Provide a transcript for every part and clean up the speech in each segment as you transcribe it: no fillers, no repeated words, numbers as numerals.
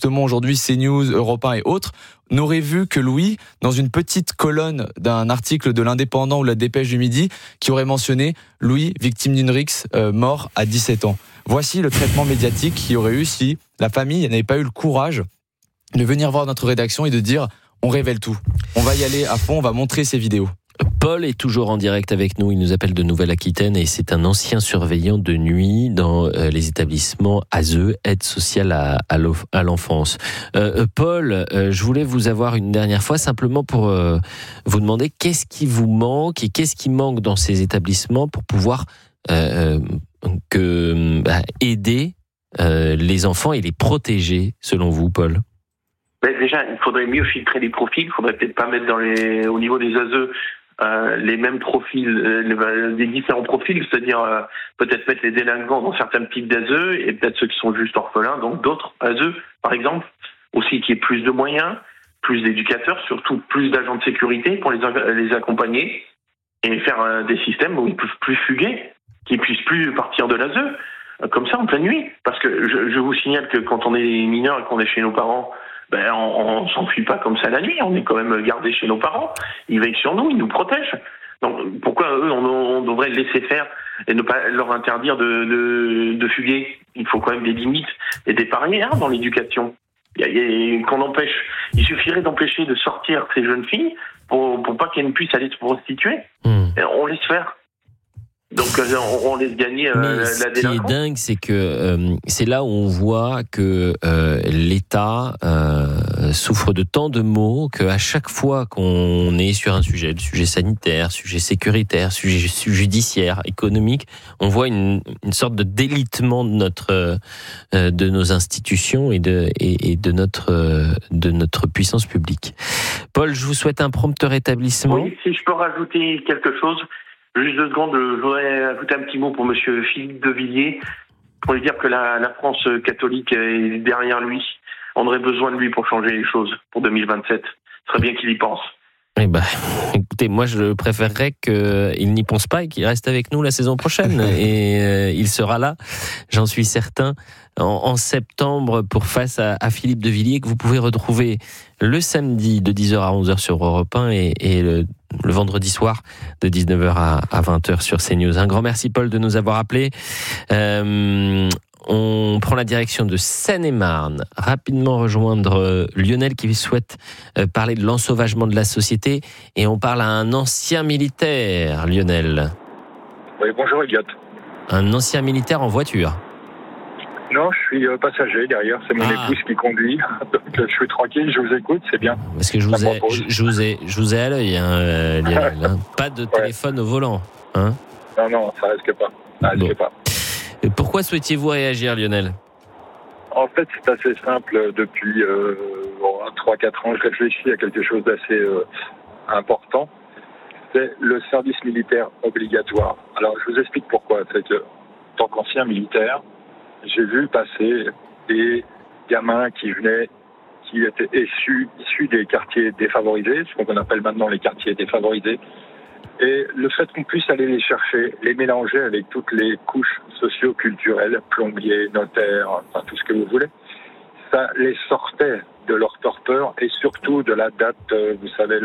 justement aujourd'hui CNews, Europe 1 et autres, n'aurait vu que Louis dans une petite colonne d'un article de l'Indépendant ou la Dépêche du Midi qui aurait mentionné Louis, victime d'une rixe, mort à 17 ans. Voici le traitement médiatique qu'il y aurait eu si la famille n'avait pas eu le courage de venir voir notre rédaction et de dire on révèle tout. On va y aller à fond, on va montrer ces vidéos. Paul est toujours en direct avec nous, il nous appelle de Nouvelle-Aquitaine et c'est un ancien surveillant de nuit dans les établissements ASE, aide sociale à l'enfance. Paul, je voulais vous avoir une dernière fois simplement pour vous demander qu'est-ce qui vous manque et qu'est-ce qui manque dans ces établissements pour pouvoir aider les enfants et les protéger, selon vous, Paul? Déjà, il faudrait mieux filtrer les profils. Il faudrait peut-être pas mettre au niveau des ASE les mêmes profils, des différents profils, c'est-à-dire peut-être mettre les délinquants dans certains types d'ASE et peut-être ceux qui sont juste orphelins, donc d'autres ASE, par exemple, aussi qu'il y ait plus de moyens, plus d'éducateurs, surtout plus d'agents de sécurité pour les accompagner et faire des systèmes où ils ne peuvent plus fuguer, qu'ils ne puissent plus partir de l'ASE, comme ça en pleine nuit. Parce que je vous signale que quand on est mineur et qu'on est chez nos parents, on s'enfuit pas comme ça la nuit, on est quand même gardé chez nos parents, ils veillent sur nous, ils nous protègent. Donc pourquoi eux on devrait les laisser faire et ne pas leur interdire de fuguer? Il faut quand même des limites et des barrières dans l'éducation. Qu'on empêche, il suffirait d'empêcher de sortir ces jeunes filles pour pas qu'elles ne puissent aller se prostituer. On laisse faire. Donc on laisse gagner la délinquance. Ce qui est dingue, c'est que c'est là où on voit que l'État souffre de tant de maux qu'à chaque fois qu'on est sur un sujet, le sujet sanitaire, sujet sécuritaire, sujet judiciaire, économique, on voit une sorte de délitement de nos institutions et de notre puissance publique. Paul, je vous souhaite un prompt rétablissement. Oui, si je peux rajouter quelque chose. Juste 2 secondes, je voudrais ajouter un petit mot pour monsieur Philippe de Villiers, pour lui dire que la France catholique est derrière lui. On aurait besoin de lui pour changer les choses pour 2027. Ce serait bien qu'il y pense. Eh ben, écoutez, moi je préférerais qu'il n'y pense pas et qu'il reste avec nous la saison prochaine. Et il sera là, j'en suis certain, en septembre pour face à Philippe de Villiers, que vous pouvez retrouver le samedi de 10h à 11h sur Europe 1 et le vendredi soir de 19h à 20h sur CNews. Un grand merci Paul de nous avoir appelés. On prend la direction de Seine-et-Marne. Rapidement rejoindre Lionel qui souhaite parler de l'ensauvagement de la société. Et on parle à un ancien militaire, Lionel. Oui, bonjour Elliot. Un ancien militaire en voiture. Non, je suis passager derrière. C'est mon épouse qui conduit. Donc je suis tranquille, je vous écoute, c'est bien. Parce que je vous ai à l'œil, Lionel. Hein. Pas de téléphone au volant. Hein? Non, ça risque pas. Ça risque pas. Pourquoi souhaitiez-vous réagir, Lionel ? En fait, c'est assez simple. Depuis 3-4 ans, je réfléchis à quelque chose d'assez important. C'est le service militaire obligatoire. Alors, je vous explique pourquoi. C'est que, en tant qu'ancien militaire, j'ai vu passer des gamins qui étaient issus des quartiers défavorisés, ce qu'on appelle maintenant les quartiers défavorisés. Et le fait qu'on puisse aller les chercher, les mélanger avec toutes les couches socio-culturelles, plombiers, notaires, enfin tout ce que vous voulez, ça les sortait de leur torpeur et surtout de la date, vous savez,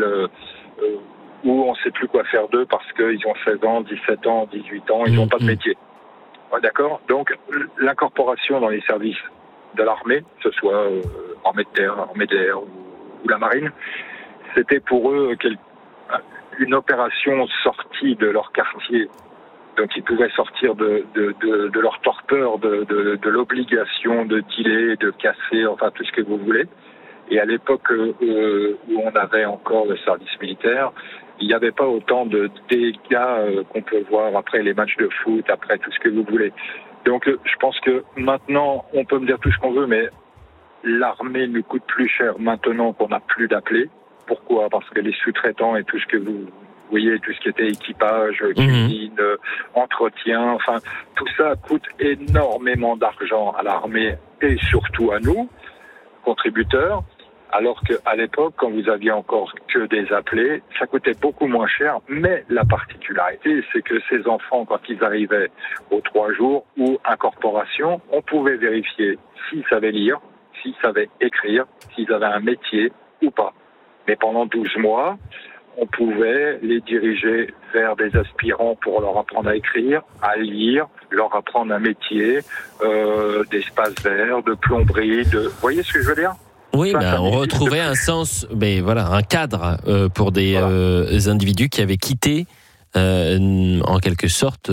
où on ne sait plus quoi faire d'eux parce qu'ils ont 16 ans, 17 ans, 18 ans, ils n'ont pas de métier. Ouais, d'accord ? Donc l'incorporation dans les services de l'armée, que ce soit armée de terre, armée d'air ou la marine, c'était pour eux une opération sortie de leur quartier. Donc ils pouvaient sortir de leur torpeur, de l'obligation de dealer, de casser, enfin tout ce que vous voulez. Et à l'époque où on avait encore le service militaire, il n'y avait pas autant de dégâts qu'on peut voir après les matchs de foot, après tout ce que vous voulez. Donc je pense que maintenant, on peut me dire tout ce qu'on veut, mais l'armée nous coûte plus cher maintenant qu'on n'a plus d'appelés. Pourquoi ? Parce que les sous-traitants et tout ce que vous voyez, tout ce qui était équipage, cuisine, entretien, enfin, tout ça coûte énormément d'argent à l'armée et surtout à nous, contributeurs, alors qu'à l'époque, quand vous aviez encore que des appelés, ça coûtait beaucoup moins cher, mais la particularité, c'est que ces enfants, quand ils arrivaient aux 3 jours ou incorporation, on pouvait vérifier s'ils savaient lire, s'ils savaient écrire, s'ils avaient un métier ou pas. Mais pendant 12 mois, on pouvait les diriger vers des aspirants pour leur apprendre à écrire, à lire, leur apprendre un métier, d'espace vert, de plomberie, Vous voyez ce que je veux dire ? Oui, on retrouvait un sens, un cadre pour des individus qui avaient quitté en quelque sorte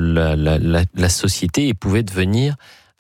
la société et pouvaient devenir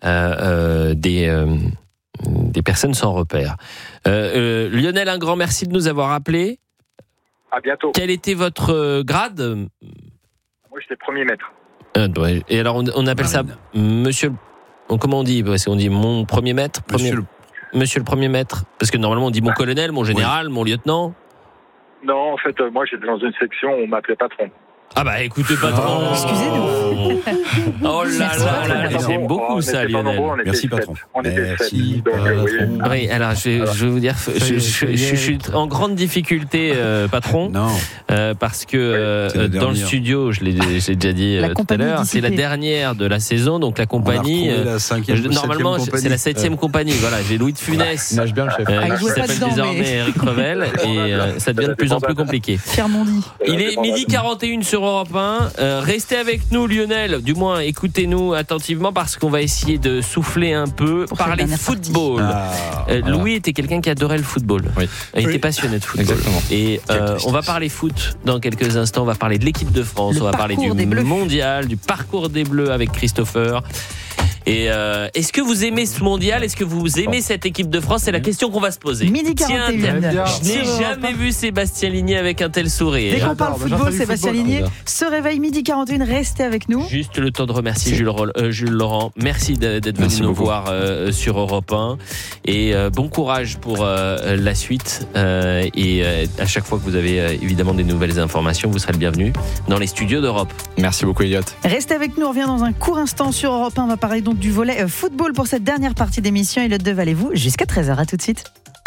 des personnes sans repère. Lionel, un grand merci de nous avoir appelés. À bientôt. Quel était votre grade ? Moi, j'étais premier maître. Et alors, on appelle ça monsieur... Comment on dit ? On dit mon premier maître ? Monsieur le premier maître ? Parce que normalement, on dit mon colonel, mon général, mon lieutenant. Non, en fait, moi, j'étais dans une section où on m'appelait patron. Ah bah écoutez, patron. Excusez-nous. Oh là là, j'aime beaucoup ça, Lionel. Merci, patron. On était 7. Oui, alors je vais vous dire, je suis en grande difficulté, patron. Non. Parce que dans le studio, j'ai déjà dit tout à l'heure, c'est la dernière de la saison, donc la compagnie. Normalement, c'est la 7e compagnie. Voilà, j'ai Louis de Funès, qui s'appelle désormais Eric Revel, et ça devient de plus en plus compliqué. Pierre Mondy. Il est 12h41 sur Europe 1. Restez avec nous, Lionel. Du moins, écoutez-nous attentivement parce qu'on va essayer de souffler un peu, parler football. Louis était quelqu'un qui adorait le football. Oui. Il était passionné de football. Exactement. Et on va parler foot dans quelques instants. On va parler de l'équipe de France. On va parler du mondial, du parcours des Bleus avec Christopher. Et est-ce que vous aimez ce mondial ? Est-ce que vous aimez cette équipe de France ? C'est la question qu'on va se poser. Midi 41. Je n'ai jamais vu Sébastien Ligné avec un tel sourire. Dès qu'on parle football, Sébastien Ligné se réveille midi 41. Restez avec nous. Juste le temps de remercier Jules Laurent. Merci d'être venu nous voir sur Europe 1. Et bon courage pour la suite. Et à chaque fois que vous avez évidemment des nouvelles informations, vous serez le bienvenu dans les studios d'Europe. Merci beaucoup, Elliot. Restez avec nous. On revient dans un court instant sur Europe 1. On va parler donc du volet football pour cette dernière partie d'émission. Elliot Deval et vous jusqu'à 13h. À tout de suite.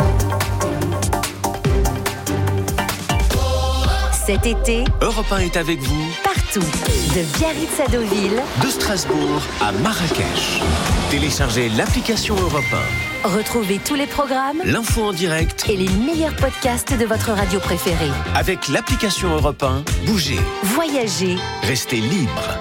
Cet été, Europe 1 est avec vous partout, de Biarritz à Deauville, de Strasbourg à Marrakech. Téléchargez l'application Europe 1. Retrouvez tous les programmes, l'info en direct et les meilleurs podcasts de votre radio préférée. Avec l'application Europe 1, bougez, voyagez, restez libre.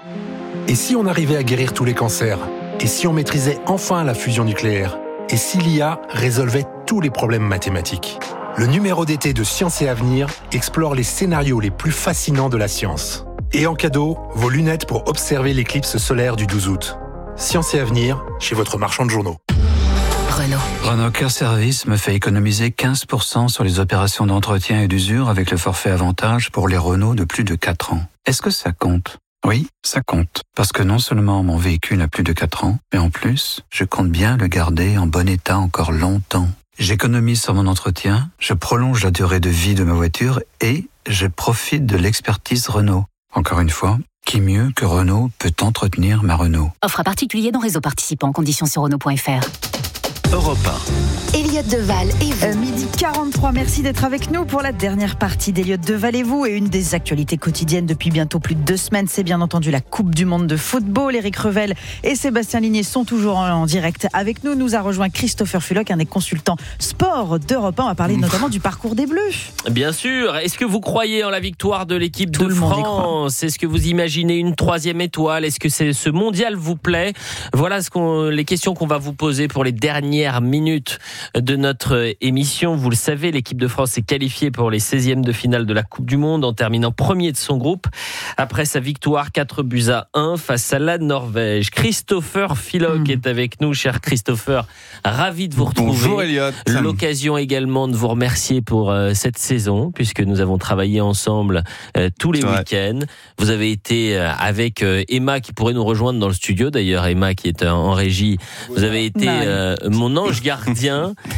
Et si on arrivait à guérir tous les cancers ? Et si on maîtrisait enfin la fusion nucléaire ? Et si l'IA résolvait tous les problèmes mathématiques ? Le numéro d'été de Science et Avenir explore les scénarios les plus fascinants de la science. Et en cadeau, vos lunettes pour observer l'éclipse solaire du 12 août. Science et Avenir, chez votre marchand de journaux. Renault Cœur Service me fait économiser 15% sur les opérations d'entretien et d'usure avec le forfait avantage pour les Renault de plus de 4 ans. Est-ce que ça compte ? Oui, ça compte. Parce que non seulement mon véhicule a plus de 4 ans, mais en plus, je compte bien le garder en bon état encore longtemps. J'économise sur mon entretien, je prolonge la durée de vie de ma voiture et je profite de l'expertise Renault. Encore une fois, qui mieux que Renault peut entretenir ma Renault ? Offre à particulier dans réseau participant. Conditions sur Renault.fr. Europe 1. Elliot Deval et vous. Midi 43, merci d'être avec nous pour la dernière partie d'Elliot Deval et vous. Et une des actualités quotidiennes depuis bientôt plus de 2 semaines, c'est bien entendu la Coupe du Monde de football. Eric Revel et Sébastien Ligné sont toujours en direct avec nous. Nous a rejoint Christopher Fullock, un des consultants sport d'Europe 1. On va parler notamment du parcours des Bleus. Bien sûr. Est-ce que vous croyez en la victoire de l'équipe de France ? Est-ce que vous imaginez une 3e étoile ? Est-ce que ce mondial vous plaît ? Voilà les questions qu'on va vous poser pour les dernières minutes de notre émission. Vous le savez, l'équipe de France est qualifiée pour les 16e de finale de la Coupe du Monde en terminant premier de son groupe après sa victoire 4-1 face à la Norvège. Christopher Fullock est avec nous. Cher Christopher, ravi de vous retrouver. Bonjour Elliot. L'occasion également de vous remercier pour cette saison puisque nous avons travaillé ensemble tous les week-ends. Vous avez été avec Emma qui pourrait nous rejoindre dans le studio. D'ailleurs, Emma qui est en régie. Vous avez été mon ange gardien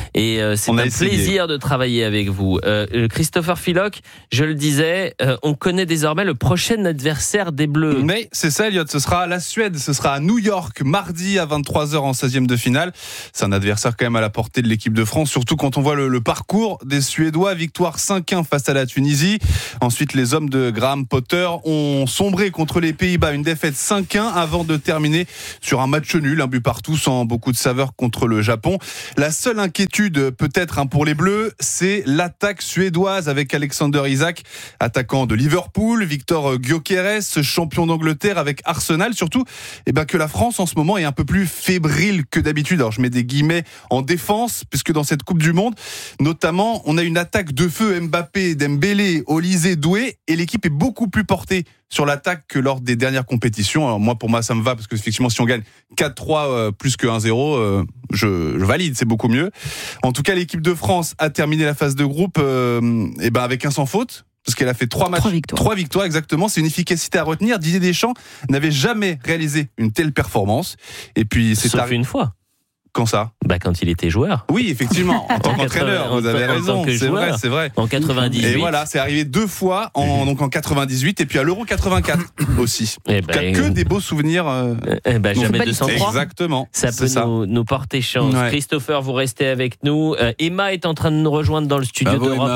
Et c'est un plaisir de travailler avec vous. Christopher Filoc, je le disais, on connaît désormais le prochain adversaire des Bleus. Mais c'est ça, Elliot, ce sera la Suède, ce sera à New York, mardi à 23h en 16e de finale. C'est un adversaire quand même à la portée de l'équipe de France, surtout quand on voit le parcours des Suédois. Victoire 5-1 face à la Tunisie. Ensuite, les hommes de Graham Potter ont sombré contre les Pays-Bas, une défaite 5-1 avant de terminer sur un match nul, un but partout sans beaucoup de saveur contre le Japon. La seule inquiétude peut-être pour les Bleus, c'est l'attaque suédoise avec Alexander Isak, attaquant de Liverpool, Victor Gyökeres, champion d'Angleterre avec Arsenal. Surtout que la France en ce moment est un peu plus fébrile que d'habitude. Alors je mets des guillemets en défense, puisque dans cette Coupe du Monde, notamment, on a une attaque de feu, Mbappé, Dembélé, Olysée, Doué, et l'équipe est beaucoup plus portée sur l'attaque que lors des dernières compétitions. Alors pour moi ça me va, parce que effectivement si on gagne 4-3 plus que 1-0, je valide, c'est beaucoup mieux. En tout cas, l'équipe de France a terminé la phase de groupe avec un sans faute, parce qu'elle a fait 3 matchs, 3 victoires exactement. C'est une efficacité à retenir. Didier Deschamps n'avait jamais réalisé une telle performance. Et puis sauf une fois. Quand ça ? Quand il était joueur. Oui, effectivement, en tant qu'entraîneur, vous avez raison, c'est vrai. En 98. Et voilà, c'est arrivé 2 fois, donc en 98 et puis à l'Euro 84 aussi. Que des beaux souvenirs. Jamais 203. Exactement. Ça peut nous porter chance. Ouais. Christopher, vous restez avec nous. Emma est en train de nous rejoindre dans le studio d'Europe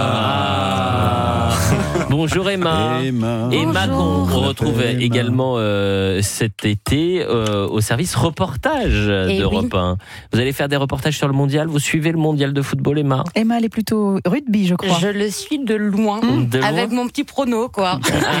1. Bonjour Emma. Emma qu'on retrouve également cet été au service reportage d'Europe 1. Vous allez faire des reportages sur le mondial. Vous suivez le mondial de football, Emma ? Emma, elle est plutôt rugby, je crois. Je le suis de loin, avec mon petit prono, quoi.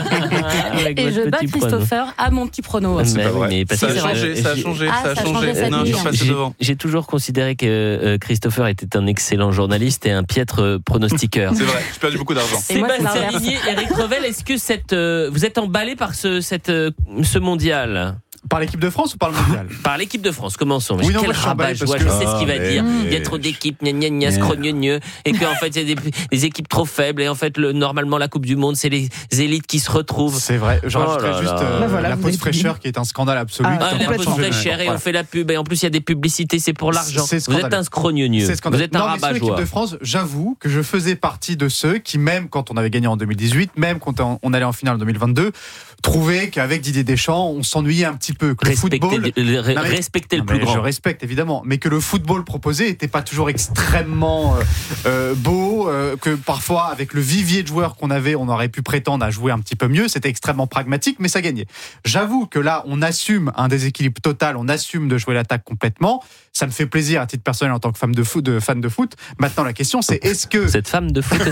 Et je bats Christopher à mon petit prono. C'est pas vrai. Ça a changé. Non, je suis passé devant. J'ai toujours considéré que Christopher était un excellent journaliste et un piètre pronostiqueur. C'est vrai, j'ai perdu beaucoup d'argent. Sébastien Ligné, Eric Revel, est-ce que vous êtes emballés par ce mondial ? Par l'équipe de France ou par le mondial ? Par l'équipe de France, commençons. Oui, quel rabat-joie, je sais ce qu'il va dire. Il y a trop d'équipes, scrogneux, et qu'en fait, il y a des équipes trop faibles, et en fait, normalement, la Coupe du Monde, c'est les élites qui se retrouvent. C'est vrai, je rajouterais juste la pause fraîcheur qui est un scandale absolu. La pause fraîcheur, et on fait la pub, et en plus, il y a des publicités, c'est pour l'argent. Vous êtes un scrogneux, vous êtes un rabat-joie. L'équipe de France, j'avoue que je faisais partie de ceux qui, même quand on avait gagné en 2018, même quand on allait en finale en 2022, trouvaient qu'avec Didier Deschamps, on s'ennuyait un petit peu. Que Respecter le plus grand. Je respecte évidemment, mais que le football proposé n'était pas toujours extrêmement beau, que parfois avec le vivier de joueurs qu'on avait, on aurait pu prétendre à jouer un petit peu mieux. C'était extrêmement pragmatique, mais ça gagnait. J'avoue que là, on assume un déséquilibre total, on assume de jouer l'attaque complètement. Ça me fait plaisir à titre personnel en tant que fan de foot. Maintenant, la question, c'est est-ce que cette femme de foot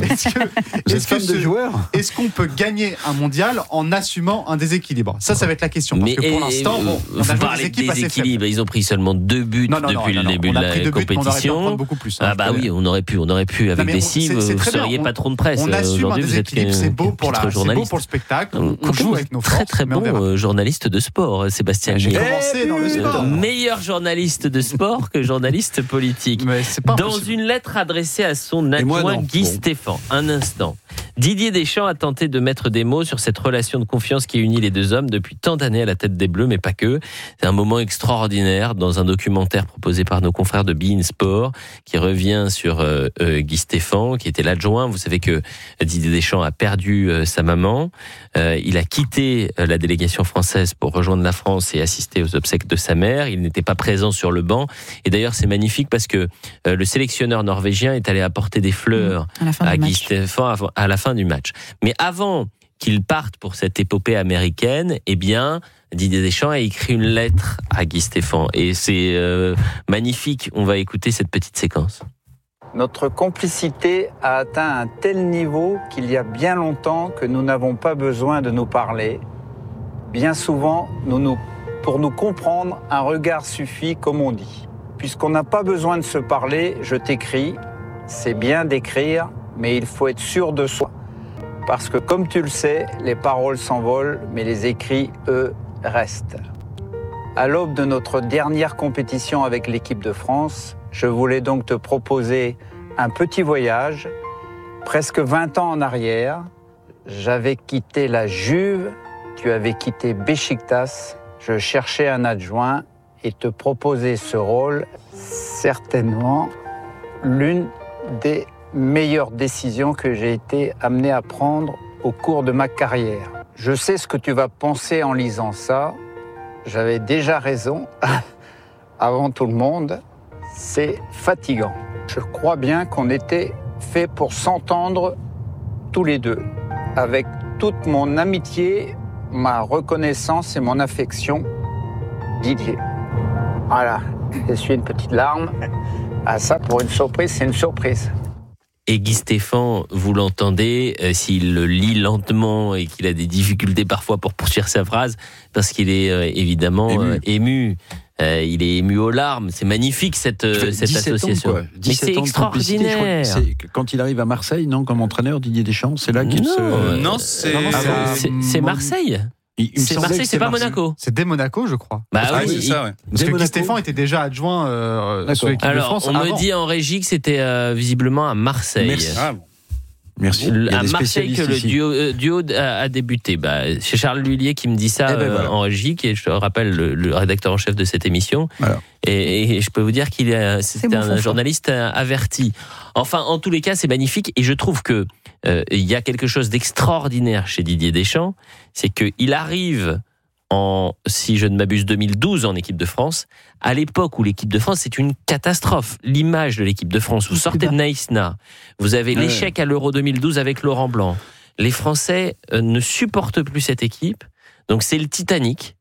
est-ce qu'on peut gagner un mondial en assumant un déséquilibre ? Ça va être la question. Parce que pour l'instant, on a joué des équipes assez faibles. Ils ont pris seulement 2 buts depuis le début de la compétition. Oui, on aurait pu avec des cibles, vous seriez patron de presse. On assume un déséquilibre, c'est beau pour le spectacle. On joue avec nos forces. Très bon journaliste de sport, Sébastien. J'ai commencé dans le sport. Meilleur journaliste de sport que journaliste politique. Dans une lettre adressée à son adjoint Guy Stéphane, un instant. Didier Deschamps a tenté de mettre des mots sur cette relation de confiance qui unit les deux hommes depuis tant d'années à la tête des Bleus, mais pas que. C'est un moment extraordinaire dans un documentaire proposé par nos confrères de beIN Sport qui revient sur Guy Stéphane, qui était l'adjoint. Vous savez que Didier Deschamps a perdu sa maman. Il a quitté la délégation française pour rejoindre la France et assister aux obsèques de sa mère. Il n'était pas présent sur le banc. Et d'ailleurs, c'est magnifique parce que le sélectionneur norvégien est allé apporter des fleurs à Guy Stéphane à la fin du match. Mais avant qu'il parte pour cette épopée américaine, Didier Deschamps a écrit une lettre à Guy Stéphane. Et c'est magnifique. On va écouter cette petite séquence. Notre complicité a atteint un tel niveau qu'il y a bien longtemps que nous n'avons pas besoin de nous parler. Bien souvent, pour nous comprendre, un regard suffit, comme on dit. Puisqu'on n'a pas besoin de se parler, je t'écris. C'est bien d'écrire, mais il faut être sûr de soi. Parce que, comme tu le sais, les paroles s'envolent, mais les écrits, eux, restent. À l'aube de notre dernière compétition avec l'équipe de France, je voulais donc te proposer un petit voyage. Presque 20 ans en arrière, j'avais quitté la Juve, tu avais quitté Beşiktaş, je cherchais un adjoint et te proposer ce rôle, certainement l'une des meilleures décisions que j'ai été amené à prendre au cours de ma carrière. Je sais ce que tu vas penser en lisant ça. J'avais déjà raison, avant tout le monde. C'est fatigant. Je crois bien qu'on était fait pour s'entendre tous les deux. Avec toute mon amitié, ma reconnaissance et mon affection, Didier. Voilà, j'essuie une petite larme. Ah, ça, pour une surprise, c'est une surprise. Et Guy Stéphane, vous l'entendez, s'il le lit lentement et qu'il a des difficultés parfois pour poursuivre sa phrase, parce qu'il est évidemment ému. Il est ému aux larmes. C'est magnifique cette association. Mais c'est extraordinaire. Quand il arrive à Marseille, non, comme entraîneur, Didier Deschamps, c'est là qu'il se... Non, c'est Marseille. C'est Marseille, c'est pas Monaco. C'est dès Monaco, je crois. Bah parce oui, que, ça, ouais. Parce que Guy Stéphane était déjà adjoint sur l'équipe de France. On me dit en régie que c'était visiblement à Marseille. Merci. Merci. À Marseille que le duo a débuté. C'est Charles Lhuillier qui me dit ça en régie, qui est, je rappelle, le rédacteur en chef de cette émission. Voilà. Et je peux vous dire c'était un journaliste averti. Enfin, en tous les cas, c'est magnifique. Et je trouve que il y a quelque chose d'extraordinaire chez Didier Deschamps, c'est qu'il arrive si je ne m'abuse, 2012 en équipe de France, à l'époque où l'équipe de France, c'est une catastrophe. L'image de l'équipe de France, vous sortez de Naïsna, vous avez l'échec à l'Euro 2012 avec Laurent Blanc. Les Français ne supportent plus cette équipe, donc c'est le Titanic.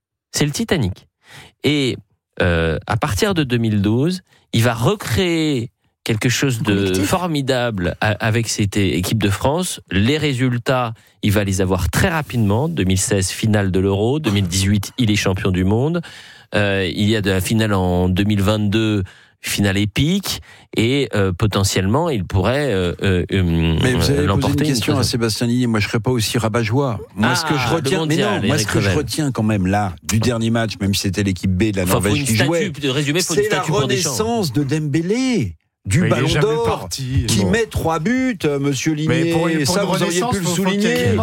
Et à partir de 2012, il va recréer quelque chose de formidable avec cette équipe de France. Les résultats, il va les avoir très rapidement. 2016, finale de l'Euro. 2018, il est champion du monde. Il y a de la finale en 2022, finale épique. Et potentiellement, il pourrait mais vous avez posé une question à Sébastien Ligné. Moi, je serais pas aussi rabat-joie. Moi, ce que je retiens quand même là, du dernier match, même si c'était l'équipe B de la Norvège qui jouait, c'est la renaissance de Dembélé. Du Ballon d'Or, qui met 3 buts, monsieur Ligné. Ça, vous auriez pu le souligner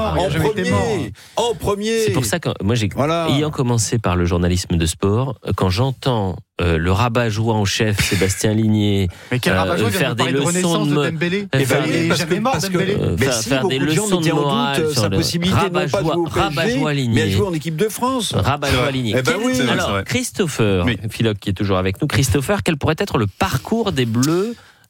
en premier. C'est pour ça que moi, ayant commencé par le journalisme de sport, quand j'entends le rabat-joie en chef Sébastien Ligné faire des leçons de Dembélé. Faire des leçons de morale sa possibilité non pas de jouer au PSG, mais à jouer en équipe de France. Rabat-joie Ligné. Alors, Christopher Philoque qui est toujours avec nous. Christopher, quel pourrait être le parcours des Bleus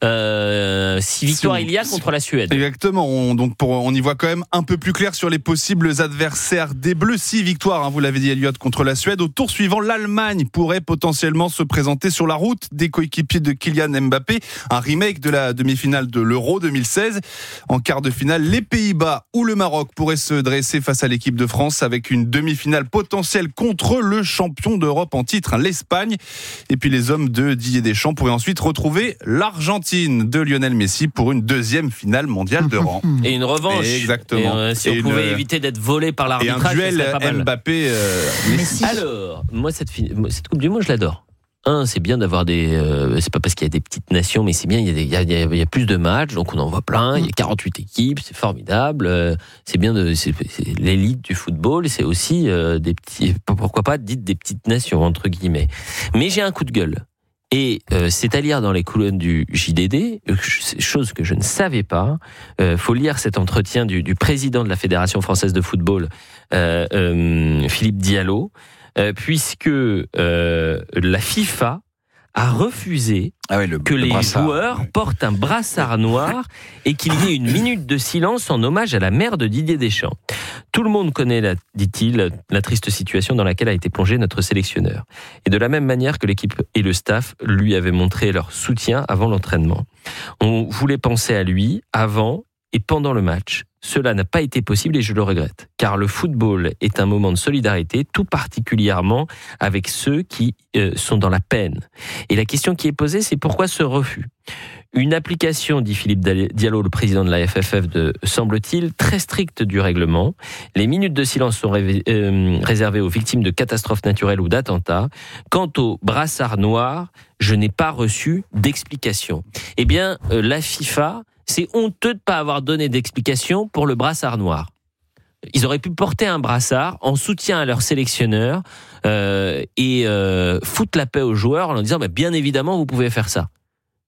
si victoire il y a contre la Suède? Exactement, on y voit quand même un peu plus clair sur les possibles adversaires des Bleus. 6 victoires, vous l'avez dit Elliot, contre la Suède. Au tour suivant, l'Allemagne pourrait potentiellement se présenter sur la route des coéquipiers de Kylian Mbappé, un remake de la demi-finale de l'Euro 2016. En quart de finale, les Pays-Bas ou le Maroc pourraient se dresser face à l'équipe de France avec une demi-finale potentielle contre le champion d'Europe en titre, l'Espagne. Et puis les hommes de Didier Deschamps pourraient ensuite retrouver l'Argentine de Lionel Messi pour une deuxième finale mondiale de rang. Et une revanche. Exactement. Si on pouvait éviter d'être volé par l'arbitrage, et un duel Mbappé-Messi. Alors, moi, cette Coupe du Monde, je l'adore. C'est bien d'avoir c'est pas parce qu'il y a des petites nations, mais c'est bien, il y a plus de matchs, donc on en voit plein, il y a 48 équipes, c'est formidable. C'est bien c'est l'élite du football, c'est aussi des petits, pourquoi pas, dites des petites nations, entre guillemets. Mais j'ai un coup de gueule. Et c'est à lire dans les colonnes du JDD, chose que je ne savais pas. Faut lire cet entretien du président de la Fédération française de football, Philippe Diallo, puisque la FIFA a refusé que les joueurs portent un brassard noir et qu'il y ait une minute de silence en hommage à la mère de Didier Deschamps. Tout le monde connaît, dit-il, la triste situation dans laquelle a été plongé notre sélectionneur. Et de la même manière que l'équipe et le staff lui avaient montré leur soutien avant l'entraînement. On voulait penser à lui avant et pendant le match. Cela n'a pas été possible et je le regrette. Car le football est un moment de solidarité, tout particulièrement avec ceux qui sont dans la peine. Et la question qui est posée, c'est pourquoi ce refus ? Une application, dit Philippe Diallo, le président de la FFF, semble-t-il, très stricte du règlement. Les minutes de silence sont réservées aux victimes de catastrophes naturelles ou d'attentats. Quant au brassard noir, je n'ai pas reçu d'explication. Eh bien, la FIFA... C'est honteux de ne pas avoir donné d'explication pour le brassard noir. Ils auraient pu porter un brassard en soutien à leur sélectionneur et foutre la paix aux joueurs en leur disant bien évidemment vous pouvez faire ça.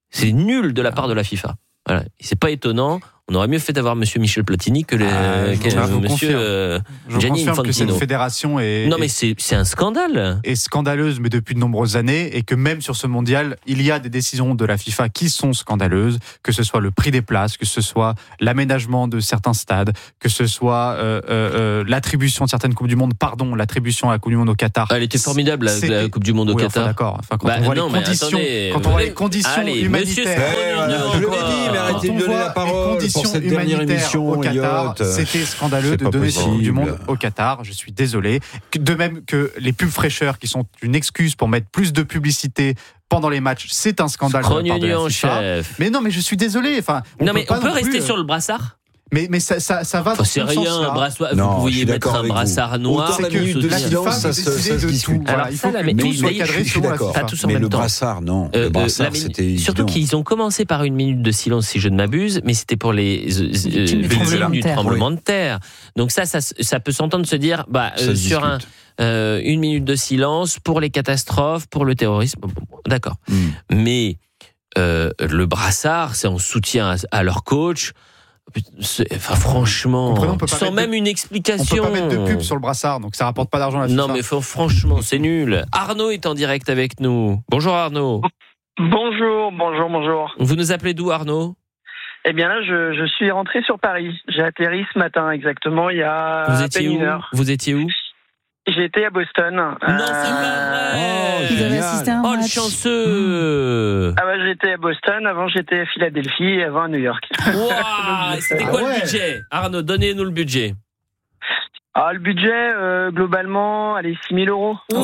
C'est nul de la part de la FIFA. Voilà. C'est pas étonnant. On aurait mieux fait d'avoir Monsieur Michel Platini que Monsieur Gianni Infantino. Que cette fédération est... Non mais c'est un scandale. Est scandaleuse, mais depuis de nombreuses années, et que même sur ce mondial, il y a des décisions de la FIFA qui sont scandaleuses, que ce soit le prix des places, que ce soit l'aménagement de certains stades, que ce soit l'attribution de certaines Coupes du Monde, l'attribution à la Coupe du Monde au Qatar. Elle était formidable, la Coupe du Monde au Qatar. D'accord. Enfin, quand on voit les conditions humanitaires... Je l'ai dit, mais arrêtez de donner la parole. Pour cette dernière émission au Qatar, c'était scandaleux de donner cette Coupe du Monde au Qatar. Je suis désolé. De même que les pubs fraîcheurs, qui sont une excuse pour mettre plus de publicité pendant les matchs, c'est un scandale. Chef. Mais non, mais je suis désolé. Enfin, on peut rester sur le brassard. Mais ça va dans c'est rien, un brassard. Vous pouviez mettre un brassard noir. Autant la minute de silence, ça se discute. Il faut que tout soit cadré sur la FIFA. Pas tous en même temps. Mais le brassard, non. Le brassard, c'était évident. Surtout qu'ils ont commencé par une minute de silence, si je ne m'abuse, mais c'était pour les victimes du tremblement de terre. Donc ça peut s'entendre se dire, sur une minute de silence pour les catastrophes, pour le terrorisme. D'accord. Mais le brassard, c'est en soutien à leur coach. Enfin, franchement, sans même une explication. On peut pas mettre de pub sur le brassard, donc ça rapporte pas d'argent à la FIFA. Non, mais franchement, c'est nul. Arnaud est en direct avec nous. Bonjour Arnaud. Bonjour. Vous nous appelez d'où, Arnaud ? Eh bien là, je suis rentré sur Paris. J'ai atterri ce matin exactement, il y a à peine une heure. Vous étiez où ? J'étais à Boston. Non, c'est pas vrai. Vous avez assisté à un match. Le chanceux. J'étais à Boston, avant j'étais à Philadelphie et avant à New York. Wow, c'était quoi le budget ? Arnaud, donnez-nous le budget. Le budget, globalement, 6 000 €.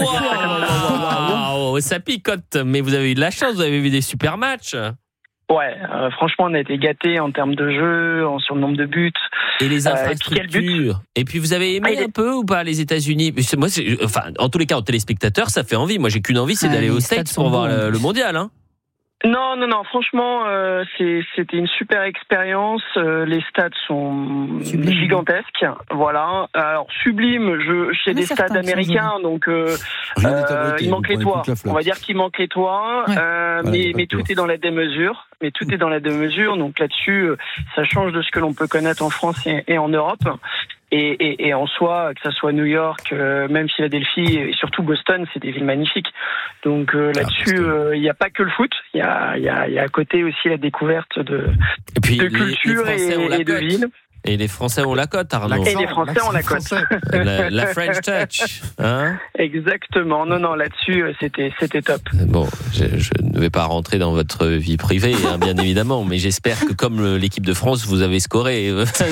Wow, ça picote, mais vous avez eu de la chance, vous avez vu des super matchs. Ouais, franchement, on a été gâtés en termes de jeu, sur le nombre de buts. Et les infrastructures. Et puis, vous avez aimé un peu ou pas les États-Unis ? Moi, en tous les cas, en téléspectateur, ça fait envie. Moi, j'ai qu'une envie, c'est d'aller aux States pour voir le mondial. Hein. Non, franchement, c'était une super expérience. Les stades sont gigantesques. Voilà. Alors, sublime, chez des stades américains, donc il manque les toits. On va dire qu'il manque les toits, mais tout est dans la démesure. Donc là-dessus, ça change de ce que l'on peut connaître en France et en Europe. Et en soi, que ça soit New York, même Philadelphie et surtout Boston, c'est des villes magnifiques. Donc là-dessus, il n'y a pas que le foot, il y a à côté aussi la découverte de culture et de villes. Et les Français ont la cote, Arnaud. Et les Français ont la cote. La French touch. Hein ? Exactement. Non, là-dessus, c'était top. Bon, je ne vais pas rentrer dans votre vie privée, bien évidemment, mais j'espère que comme l'équipe de France, vous avez scoré.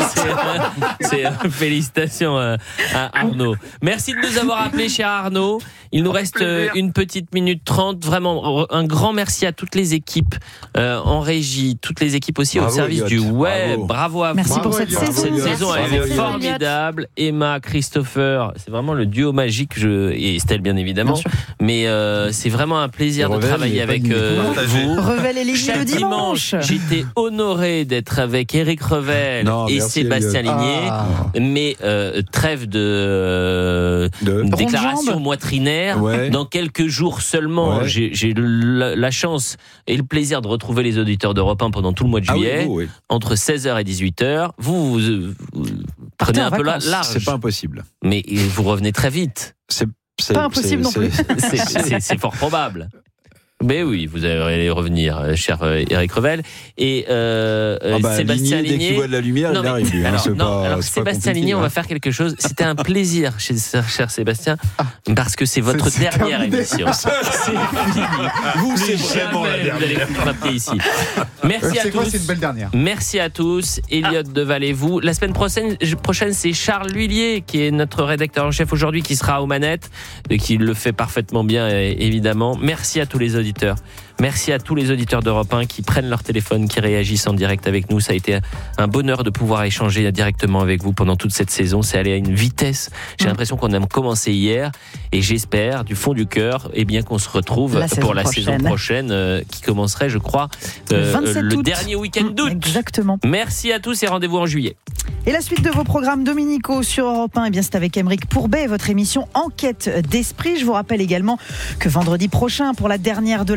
Félicitations à Arnaud. Merci de nous avoir appelés, cher Arnaud. Il nous reste une petite minute 30. Vraiment, un grand merci à toutes les équipes en régie, toutes les équipes aussi au service du web. Bravo à vous. Merci pour cette saison. Cette saison a été formidable. Emma, Christopher, c'est vraiment le duo magique. Et Estelle, bien évidemment. Mais c'est vraiment un plaisir de travailler avec vous. Revel et Lévi le dimanche. J'étais honoré d'être avec Eric Revel et Sébastien Ligné. Mais trêve de déclaration moitrinaire. Ouais. Dans quelques jours seulement, j'ai la chance et le plaisir de retrouver les auditeurs d'Europe 1 pendant tout le mois de juillet, entre 16h et 18h. Vous prenez un peu large. C'est pas impossible. Mais vous revenez très vite. C'est pas impossible non plus. C'est fort probable. Mais oui, vous allez revenir, cher Eric Revel. Et Sébastien Ligné, dès qu'il voit de la lumière, il arrive. Alors Sébastien Ligné, on va faire quelque chose. C'était un plaisir, cher Sébastien, parce que c'est votre dernière émission. C'est fini. Vous, c'est vraiment la dernière. Vous allez vous frapper ici. Merci à tous. C'est une belle dernière. Merci à tous. Elliot Deval et vous. La semaine prochaine, c'est Charles Lhuillier, qui est notre rédacteur en chef aujourd'hui, qui sera aux manettes, et qui le fait parfaitement bien, évidemment. Merci à tous les auditeurs. Merci à tous les auditeurs d'Europe 1 qui prennent leur téléphone, qui réagissent en direct avec nous. Ça a été un bonheur de pouvoir échanger directement avec vous pendant toute cette saison. C'est allé à une vitesse. J'ai l'impression qu'on a commencé hier et j'espère du fond du cœur qu'on se retrouve pour la saison prochaine qui commencerait, je crois, le dernier week-end d'août. Exactement. Merci à tous et rendez-vous en juillet. Et la suite de vos programmes dominicaux sur Europe 1, c'est avec Aymeric Pourbet, votre émission Enquête d'esprit. Je vous rappelle également que vendredi prochain, pour la dernière de la saison,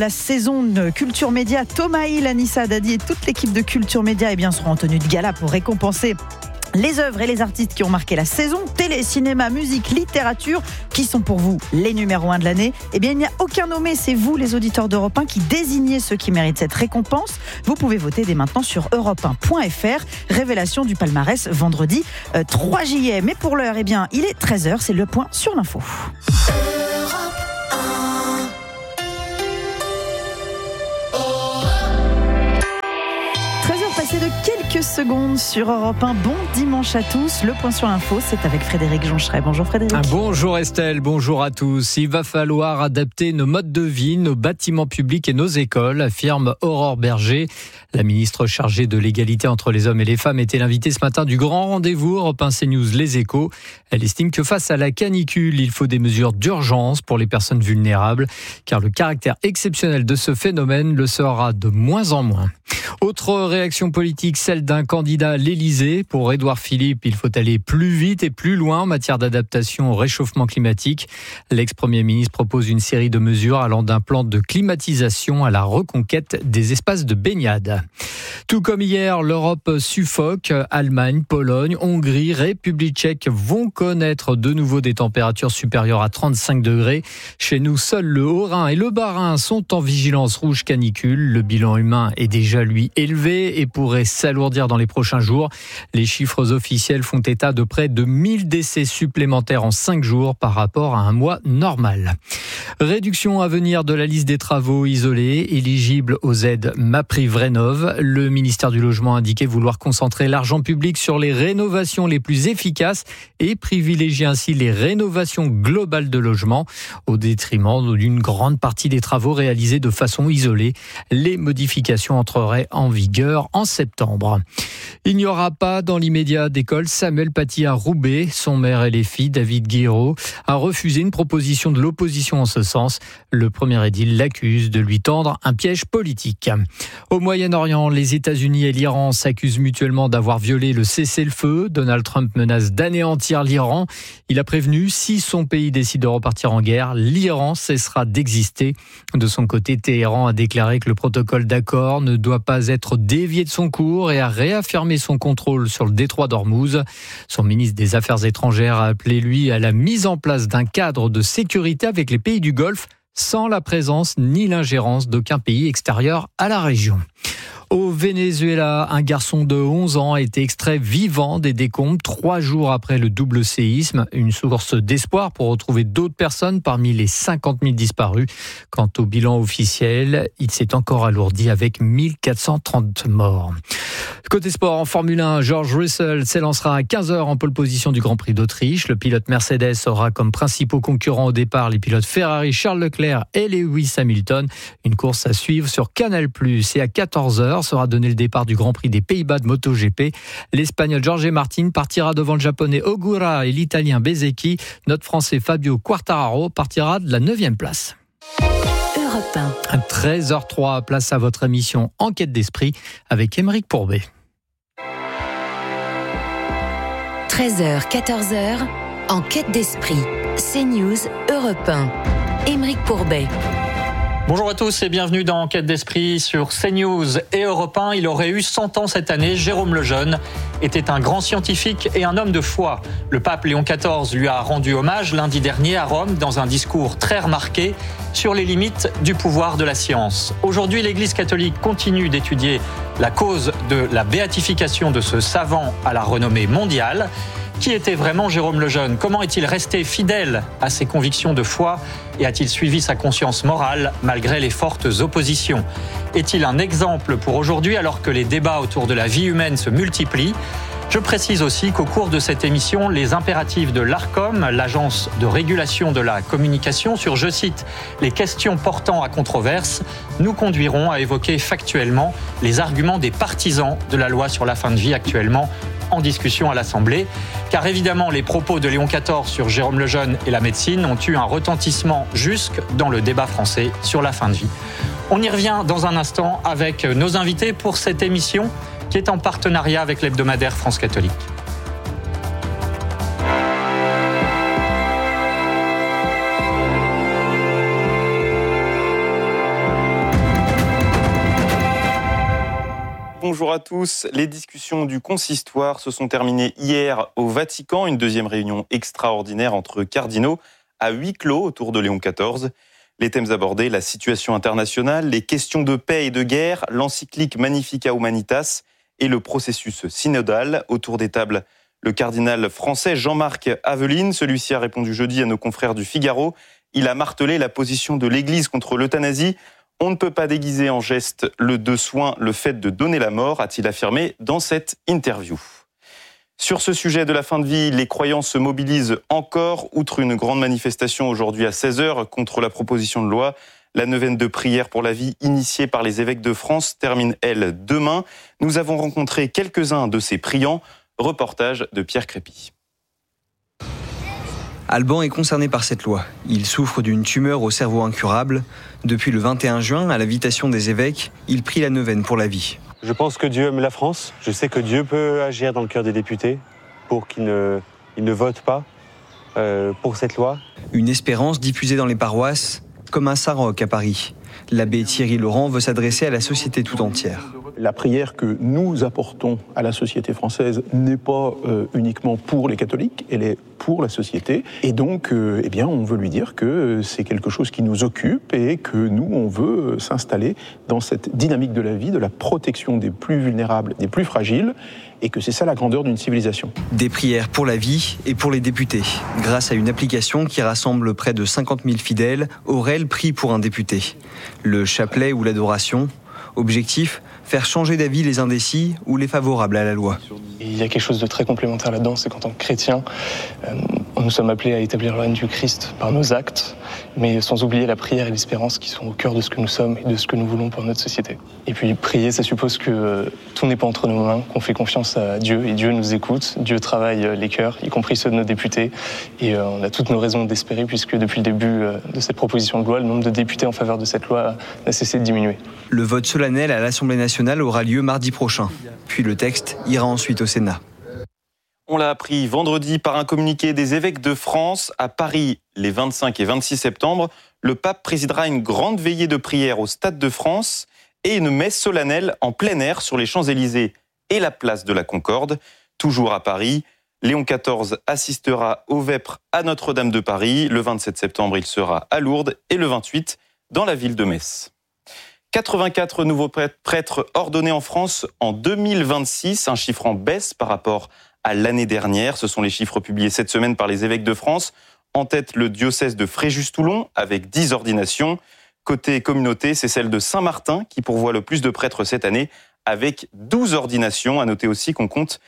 Zone Culture Média. Thomas Hill, Anissa Dadi et toute l'équipe de Culture Média seront en tenue de gala pour récompenser les œuvres et les artistes qui ont marqué la saison. Télé, cinéma, musique, littérature, qui sont pour vous les numéros 1 de l'année. Eh bien, il n'y a aucun nommé, c'est vous les auditeurs d'Europe 1 qui désignez ceux qui méritent cette récompense. Vous pouvez voter dès maintenant sur europe1.fr. Révélation du palmarès vendredi 3 juillet. Mais pour l'heure, eh bien, il est 13h, c'est le point sur l'info. Passé de quelques secondes sur Europe 1. Bon dimanche à tous. Le point sur l'info, c'est avec Frédéric Joncheret. Bonjour Frédéric. Bonjour Estelle, bonjour à tous. Il va falloir adapter nos modes de vie, nos bâtiments publics et nos écoles, affirme Aurore Berger. La ministre chargée de l'égalité entre les hommes et les femmes était l'invitée ce matin du grand rendez-vous Europe 1 CNews Les Échos. Elle estime que face à la canicule, il faut des mesures d'urgence pour les personnes vulnérables, car le caractère exceptionnel de ce phénomène le sera de moins en moins. Autre réaction politique, celle d'un candidat à l'Élysée. Pour Édouard Philippe, il faut aller plus vite et plus loin en matière d'adaptation au réchauffement climatique. L'ex-premier ministre propose une série de mesures allant d'un plan de climatisation à la reconquête des espaces de baignade. Tout comme hier, l'Europe suffoque. Allemagne, Pologne, Hongrie, République tchèque vont connaître de nouveau des températures supérieures à 35 degrés. Chez nous, seuls le Haut-Rhin et le Bas-Rhin sont en vigilance rouge canicule. Le bilan humain est déjà, lui, élevé et pourrait s'alourdir dans les prochains jours. Les chiffres officiels font état de près de 1000 décès supplémentaires en 5 jours par rapport à un mois normal. Réduction à venir de la liste des travaux isolés éligibles aux aides MaPrimeRénov'. Le ministère du Logement a indiqué vouloir concentrer l'argent public sur les rénovations les plus efficaces et privilégier ainsi les rénovations globales de logements au détriment d'une grande partie des travaux réalisés de façon isolée. Les modifications entreraient en vigueur en septembre. Il n'y aura pas dans l'immédiat d'école Samuel Paty à Roubaix. Son maire et les filles, David Guiraud, a refusé une proposition de l'opposition en ce sens. Le premier édile l'accuse de lui tendre un piège politique. Au Moyen-Orient, les États-Unis et l'Iran s'accusent mutuellement d'avoir violé le cessez-le-feu. Donald Trump menace d'anéantir l'Iran. Il a prévenu, si son pays décide de repartir en guerre, l'Iran cessera d'exister. De son côté, Téhéran a déclaré que le protocole d'accord ne doit pas être dévié de son cours et a réaffirmé son contrôle sur le détroit d'Ormuz. Son ministre des Affaires étrangères a appelé, lui, à la mise en place d'un cadre de sécurité avec les pays du Golfe, sans la présence ni l'ingérence d'aucun pays extérieur à la région. Au Venezuela, un garçon de 11 ans a été extrait vivant des décombres 3 jours après le double séisme. Une source d'espoir pour retrouver d'autres personnes parmi les 50 000 disparus. Quant au bilan officiel, il s'est encore alourdi avec 1430 morts. Côté sport, en Formule 1, George Russell s'élancera à 15h en pole position du Grand Prix d'Autriche. Le pilote Mercedes aura comme principaux concurrents au départ les pilotes Ferrari, Charles Leclerc et Lewis Hamilton. Une course à suivre sur Canal+. Et à 14h sera donné le départ du Grand Prix des Pays-Bas de MotoGP. L'Espagnol Jorge Martin partira devant le Japonais Ogura et l'Italien Bezzecchi. Notre Français Fabio Quartararo partira de la 9e place. Europe 1. 13h03, place à votre émission Enquête d'Esprit avec Aymeric Pourbet. 13h, 14h, Enquête d'Esprit. CNews, Europe 1. Aymeric Pourbet. Bonjour à tous et bienvenue dans Enquête d'Esprit sur CNews et Europe 1. Il aurait eu 100 ans cette année. Jérôme Lejeune était un grand scientifique et un homme de foi. Le pape Léon XIV lui a rendu hommage lundi dernier à Rome dans un discours très remarqué sur les limites du pouvoir de la science. Aujourd'hui, l'Église catholique continue d'étudier la cause de la béatification de ce savant à la renommée mondiale. Qui était vraiment Jérôme Lejeune ? Comment est-il resté fidèle à ses convictions de foi et a-t-il suivi sa conscience morale malgré les fortes oppositions ? Est-il un exemple pour aujourd'hui alors que les débats autour de la vie humaine se multiplient ? Je précise aussi qu'au cours de cette émission, les impératifs de l'ARCOM, l'agence de régulation de la communication, sur, je cite, les questions portant à controverse, nous conduiront à évoquer factuellement les arguments des partisans de la loi sur la fin de vie actuellement en discussion à l'Assemblée. Car évidemment, les propos de Léon XIV sur Jérôme Lejeune et la médecine ont eu un retentissement jusque dans le débat français sur la fin de vie. On y revient dans un instant avec nos invités pour cette émission qui est en partenariat avec l'hebdomadaire France Catholique. Bonjour à tous. Les discussions du consistoire se sont terminées hier au Vatican. Une deuxième réunion extraordinaire entre cardinaux à huis clos autour de Léon XIV. Les thèmes abordés, la situation internationale, les questions de paix et de guerre, l'encyclique Magnificat Humanitas et le processus synodal. Autour des tables, le cardinal français Jean-Marc Aveline. Celui-ci a répondu jeudi à nos confrères du Figaro. Il a martelé la position de l'Église contre l'euthanasie. On ne peut pas déguiser en geste de soin le fait de donner la mort, a-t-il affirmé dans cette interview. Sur ce sujet de la fin de vie, les croyants se mobilisent encore. Outre une grande manifestation aujourd'hui à 16h contre la proposition de loi, la neuvaine de prière pour la vie initiée par les évêques de France termine, elle, demain. Nous avons rencontré quelques-uns de ces priants. Reportage de Pierre Crépy. Alban est concerné par cette loi. Il souffre d'une tumeur au cerveau incurable. Depuis le 21 juin, à l'invitation des évêques, il prie la neuvaine pour la vie. Je pense que Dieu aime la France. Je sais que Dieu peut agir dans le cœur des députés pour qu'ils ne votent pas pour cette loi. Une espérance diffusée dans les paroisses, comme à Saint-Roch à Paris. L'abbé Thierry Laurent veut s'adresser à la société tout entière. La prière que nous apportons à la société française n'est pas uniquement pour les catholiques, elle est pour la société. Et donc, on veut lui dire que c'est quelque chose qui nous occupe et que nous, on veut s'installer dans cette dynamique de la vie, de la protection des plus vulnérables, des plus fragiles, et que c'est ça la grandeur d'une civilisation. Des prières pour la vie et pour les députés. Grâce à une application qui rassemble près de 50 000 fidèles, Aurel prie pour un député. Le chapelet ou l'adoration. Objectif, faire changer d'avis les indécis ou les favorables à la loi. Il y a quelque chose de très complémentaire là-dedans, c'est qu'en tant que chrétiens, nous sommes appelés à établir le règne du Christ par nos actes, mais sans oublier la prière et l'espérance qui sont au cœur de ce que nous sommes et de ce que nous voulons pour notre société. Et puis prier, ça suppose que tout n'est pas entre nos mains, qu'on fait confiance à Dieu, et Dieu nous écoute, Dieu travaille les cœurs, y compris ceux de nos députés, et on a toutes nos raisons d'espérer, puisque depuis le début de cette proposition de loi, le nombre de députés en faveur de cette loi n'a cessé de diminuer. Le vote solennel à l'Assemblée nationale aura lieu mardi prochain, puis le texte ira ensuite au Sénat. On l'a appris vendredi par un communiqué des évêques de France. À Paris, les 25 et 26 septembre, le pape présidera une grande veillée de prière au Stade de France et une messe solennelle en plein air sur les Champs-Élysées et la place de la Concorde. Toujours à Paris, Léon XIV assistera aux vêpres à Notre-Dame de Paris. Le 27 septembre, il sera à Lourdes et le 28 dans la ville de Metz. 84 nouveaux prêtres ordonnés en France en 2026, un chiffre en baisse par rapport à l'année dernière. Ce sont les chiffres publiés cette semaine par les évêques de France. En tête, le diocèse de Fréjus-Toulon avec 10 ordinations. Côté communauté, c'est celle de Saint-Martin qui pourvoit le plus de prêtres cette année avec 12 ordinations. À noter aussi qu'on compte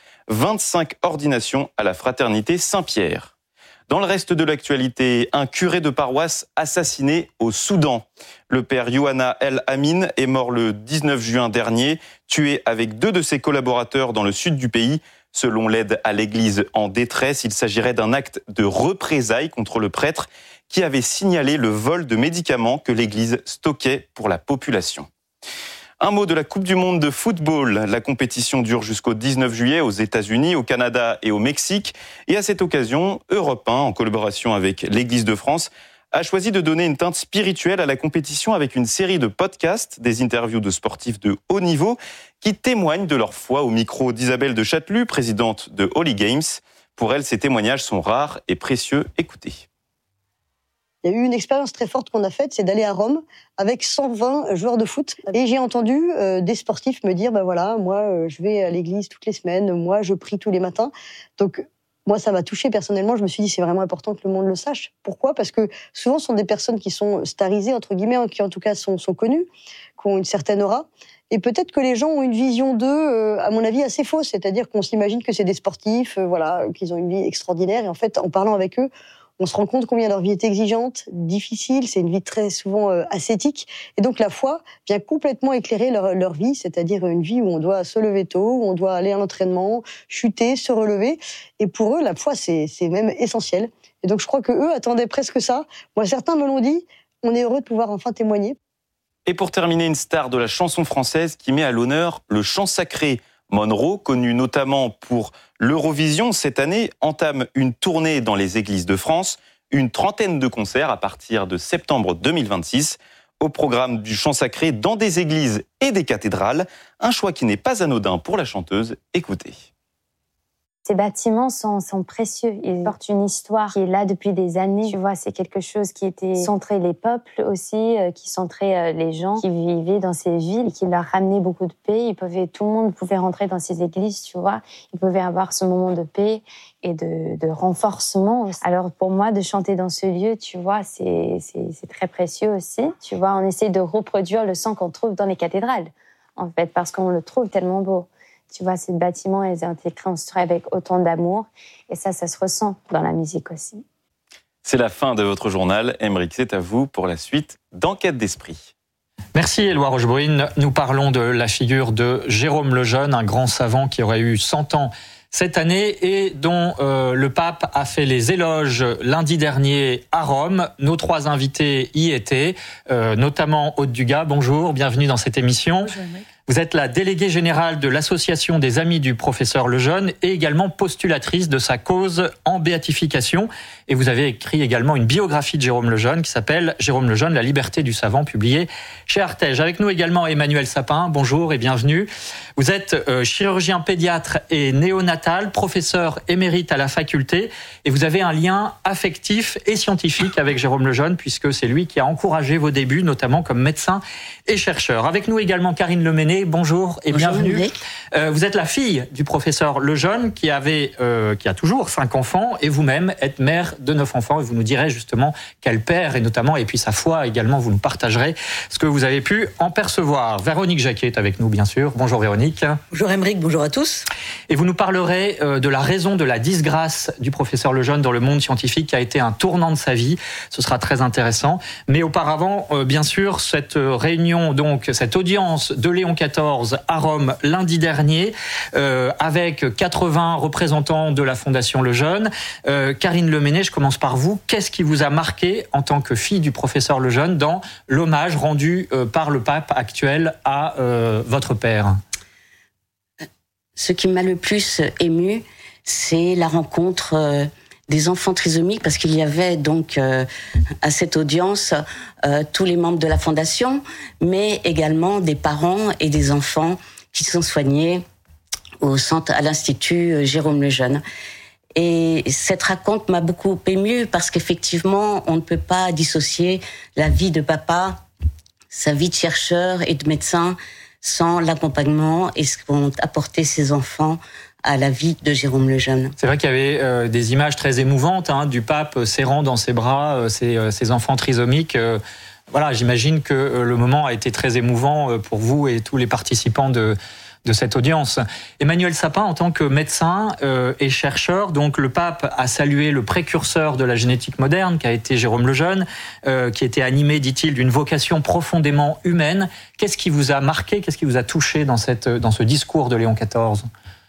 25 ordinations à la fraternité Saint-Pierre. Dans le reste de l'actualité, un curé de paroisse assassiné au Soudan. Le père Yohanna El Amin est mort le 19 juin dernier, tué avec 2 de ses collaborateurs dans le sud du pays. Selon l'aide à l'église en détresse, il s'agirait d'un acte de représailles contre le prêtre qui avait signalé le vol de médicaments que l'église stockait pour la population. Un mot de la Coupe du Monde de football. La compétition dure jusqu'au 19 juillet aux États-Unis, au Canada et au Mexique. Et à cette occasion, Europe 1, en collaboration avec l'Église de France, a choisi de donner une teinte spirituelle à la compétition avec une série de podcasts, des interviews de sportifs de haut niveau qui témoignent de leur foi au micro d'Isabelle de Châtelus, présidente de Holy Games. Pour elle, ces témoignages sont rares et précieux. Écoutez. Il y a eu une expérience très forte qu'on a faite, c'est d'aller à Rome avec 120 joueurs de foot. Et j'ai entendu des sportifs me dire, moi, je vais à l'église toutes les semaines, moi, je prie tous les matins. Donc, moi, ça m'a touchée personnellement. Je me suis dit, c'est vraiment important que le monde le sache. Pourquoi ? Parce que souvent, ce sont des personnes qui sont starisées, entre guillemets, qui en tout cas sont connues, qui ont une certaine aura. Et peut-être que les gens ont une vision d'eux, à mon avis, assez fausse. C'est-à-dire qu'on s'imagine que c'est des sportifs, qu'ils ont une vie extraordinaire. Et en fait, en parlant avec eux, on se rend compte combien leur vie est exigeante, difficile, c'est une vie très souvent ascétique. Et donc la foi vient complètement éclairer leur vie, c'est-à-dire une vie où on doit se lever tôt, où on doit aller à l'entraînement, chuter, se relever. Et pour eux, la foi, c'est même essentiel. Et donc je crois qu'eux attendaient presque ça. Moi, certains me l'ont dit, on est heureux de pouvoir enfin témoigner. Et pour terminer, une star de la chanson française qui met à l'honneur le chant sacré. Monro, connu notamment pour l'Eurovision, cette année entame une tournée dans les églises de France, une trentaine de concerts à partir de septembre 2026. Au programme du chant sacré dans des églises et des cathédrales, un choix qui n'est pas anodin pour la chanteuse. Écoutez. Ces bâtiments sont précieux. Ils portent une histoire qui est là depuis des années. Tu vois, c'est quelque chose qui était centré les peuples aussi, qui centrait les gens qui vivaient dans ces villes, qui leur ramenait beaucoup de paix. Tout le monde pouvait rentrer dans ces églises, tu vois. Ils pouvaient avoir ce moment de paix et de renforcement. Alors pour moi, de chanter dans ce lieu, tu vois, c'est très précieux aussi. Tu vois, on essaie de reproduire le son qu'on trouve dans les cathédrales, en fait, parce qu'on le trouve tellement beau. Tu vois, ces bâtiments, ils ont été construits avec autant d'amour. Et ça se ressent dans la musique aussi. C'est la fin de votre journal. Aymeric, c'est à vous pour la suite d'Enquête d'Esprit. Merci Éloi Rochebrune. Nous parlons de la figure de Jérôme Lejeune, un grand savant qui aurait eu 100 ans cette année et dont le pape a fait les éloges lundi dernier à Rome. Nos 3 invités y étaient, notamment Aude Dugas. Bonjour, bienvenue dans cette émission. Bonjour, Aymeric. Vous êtes la déléguée générale de l'Association des Amis du Professeur Lejeune et également postulatrice de sa cause en béatification. Et vous avez écrit également une biographie de Jérôme Lejeune qui s'appelle « Jérôme Lejeune, la liberté du savant » publiée chez Artege. Avec nous également Emmanuel Sapin. Bonjour et bienvenue. Vous êtes chirurgien pédiatre et néonatal, professeur émérite à la faculté et vous avez un lien affectif et scientifique avec Jérôme Lejeune puisque c'est lui qui a encouragé vos débuts, notamment comme médecin et chercheur. Avec nous également Karine Leméné. Bonjour et bienvenue. Vous êtes la fille du professeur Lejeune qui a toujours 5 enfants et vous-même êtes mère de 9 enfants et vous nous direz justement quel père et puis sa foi également, vous nous partagerez ce que vous avez pu en percevoir. Véronique Jacquet est avec nous bien sûr. Bonjour Véronique. Bonjour Aymeric, bonjour à tous. Et vous nous parlerez de la raison de la disgrâce du professeur Lejeune dans le monde scientifique qui a été un tournant de sa vie. Ce sera très intéressant. Mais auparavant, bien sûr, cette réunion, donc cette audience de Léon XIV à Rome lundi dernier avec 80 représentants de la Fondation Lejeune. Karine Leméné, je commence par vous. Qu'est-ce qui vous a marqué en tant que fille du professeur Lejeune dans l'hommage rendu par le pape actuel à votre père? Ce qui m'a le plus ému, c'est la rencontre des enfants trisomiques, parce qu'il y avait donc à cette audience tous les membres de la Fondation, mais également des parents et des enfants qui sont soignés à l'Institut Jérôme Lejeune. Et cette raconte m'a beaucoup émue parce qu'effectivement, on ne peut pas dissocier la vie de papa, sa vie de chercheur et de médecin, sans l'accompagnement et ce qu'ont apporté ses enfants à la vie de Jérôme Lejeune. C'est vrai qu'il y avait des images très émouvantes du pape serrant dans ses bras ses enfants trisomiques. Voilà, j'imagine que le moment a été très émouvant pour vous et tous les participants de cette audience. Emmanuel Sapin, en tant que médecin et chercheur, donc le pape a salué le précurseur de la génétique moderne, qui a été Jérôme Lejeune, qui était animé, dit-il, d'une vocation profondément humaine. Qu'est-ce qui vous a marqué, qu'est-ce qui vous a touché dans ce discours de Léon XIV ?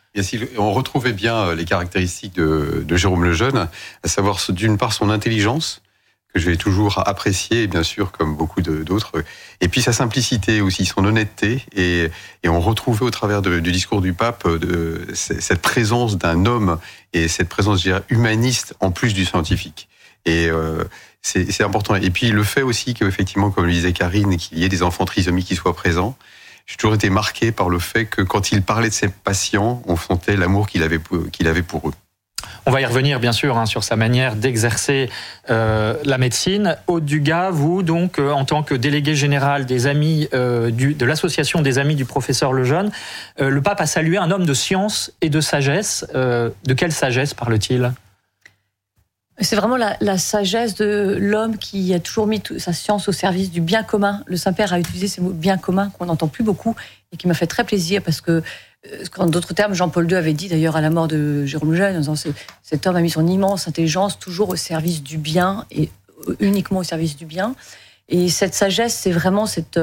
On retrouvait bien les caractéristiques de Jérôme Lejeune, à savoir d'une part son intelligence, que j'ai toujours apprécié, bien sûr, comme beaucoup d'autres, et puis sa simplicité aussi, son honnêteté, et on retrouvait au travers du discours du pape cette présence d'un homme, et cette présence, je dirais, humaniste, en plus du scientifique. Et c'est important. Et puis le fait aussi qu'effectivement, comme le disait Karine, qu'il y ait des enfants trisomiques qui soient présents. J'ai toujours été marqué par le fait que quand il parlait de ses patients, on sentait l'amour qu'il avait pour eux. On va y revenir bien sûr sur sa manière d'exercer la médecine. Aude Dugas, vous donc en tant que délégué général des amis de l'association des amis du professeur Lejeune, le pape a salué un homme de science et de sagesse. De quelle sagesse parle-t-il ? C'est vraiment la sagesse de l'homme qui a toujours mis sa science au service du bien commun. Le Saint-Père a utilisé ces mots bien commun qu'on n'entend plus beaucoup et qui m'a fait très plaisir parce que, en d'autres termes, Jean-Paul II avait dit d'ailleurs à la mort de Jérôme Lejeune, en disant cet homme a mis son immense intelligence toujours au service du bien et uniquement au service du bien. Et cette sagesse, c'est vraiment cette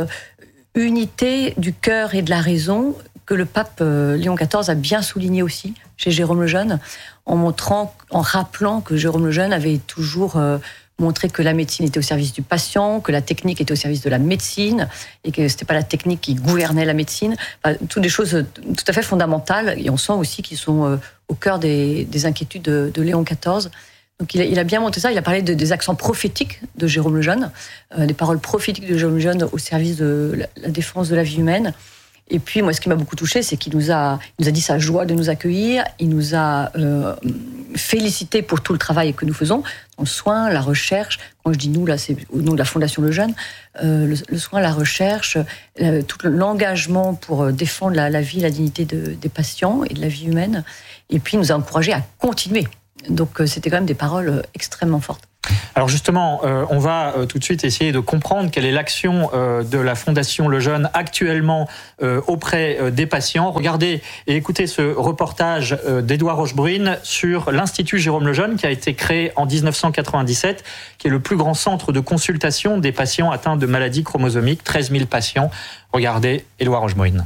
unité du cœur et de la raison que le pape Léon XIV a bien souligné aussi chez Jérôme Lejeune, en rappelant que Jérôme Lejeune avait toujours montré que la médecine était au service du patient, que la technique était au service de la médecine, et que c'était pas la technique qui gouvernait la médecine. Enfin, toutes des choses tout à fait fondamentales, et on sent aussi qu'ils sont au cœur des inquiétudes de Léon XIV. Donc il a bien montré ça, il a parlé des accents prophétiques de Jérôme Lejeune, des paroles prophétiques de Jérôme Lejeune au service de la défense de la vie humaine. Et puis moi, ce qui m'a beaucoup touchée, c'est qu'il nous a dit sa joie de nous accueillir, il nous a félicité pour tout le travail que nous faisons, dans le soin, la recherche. Quand je dis nous, là, c'est au nom de la Fondation Lejeune, le soin, la recherche, tout l'engagement pour défendre la vie, la dignité des patients et de la vie humaine. Et puis il nous a encouragés à continuer. Donc c'était quand même des paroles extrêmement fortes. Alors justement, on va tout de suite essayer de comprendre quelle est l'action de la Fondation Lejeune actuellement auprès des patients. Regardez et écoutez ce reportage d'Édouard Rochebrune sur l'Institut Jérôme Lejeune qui a été créé en 1997, qui est le plus grand centre de consultation des patients atteints de maladies chromosomiques, 13 000 patients. Regardez Édouard Rochebrune.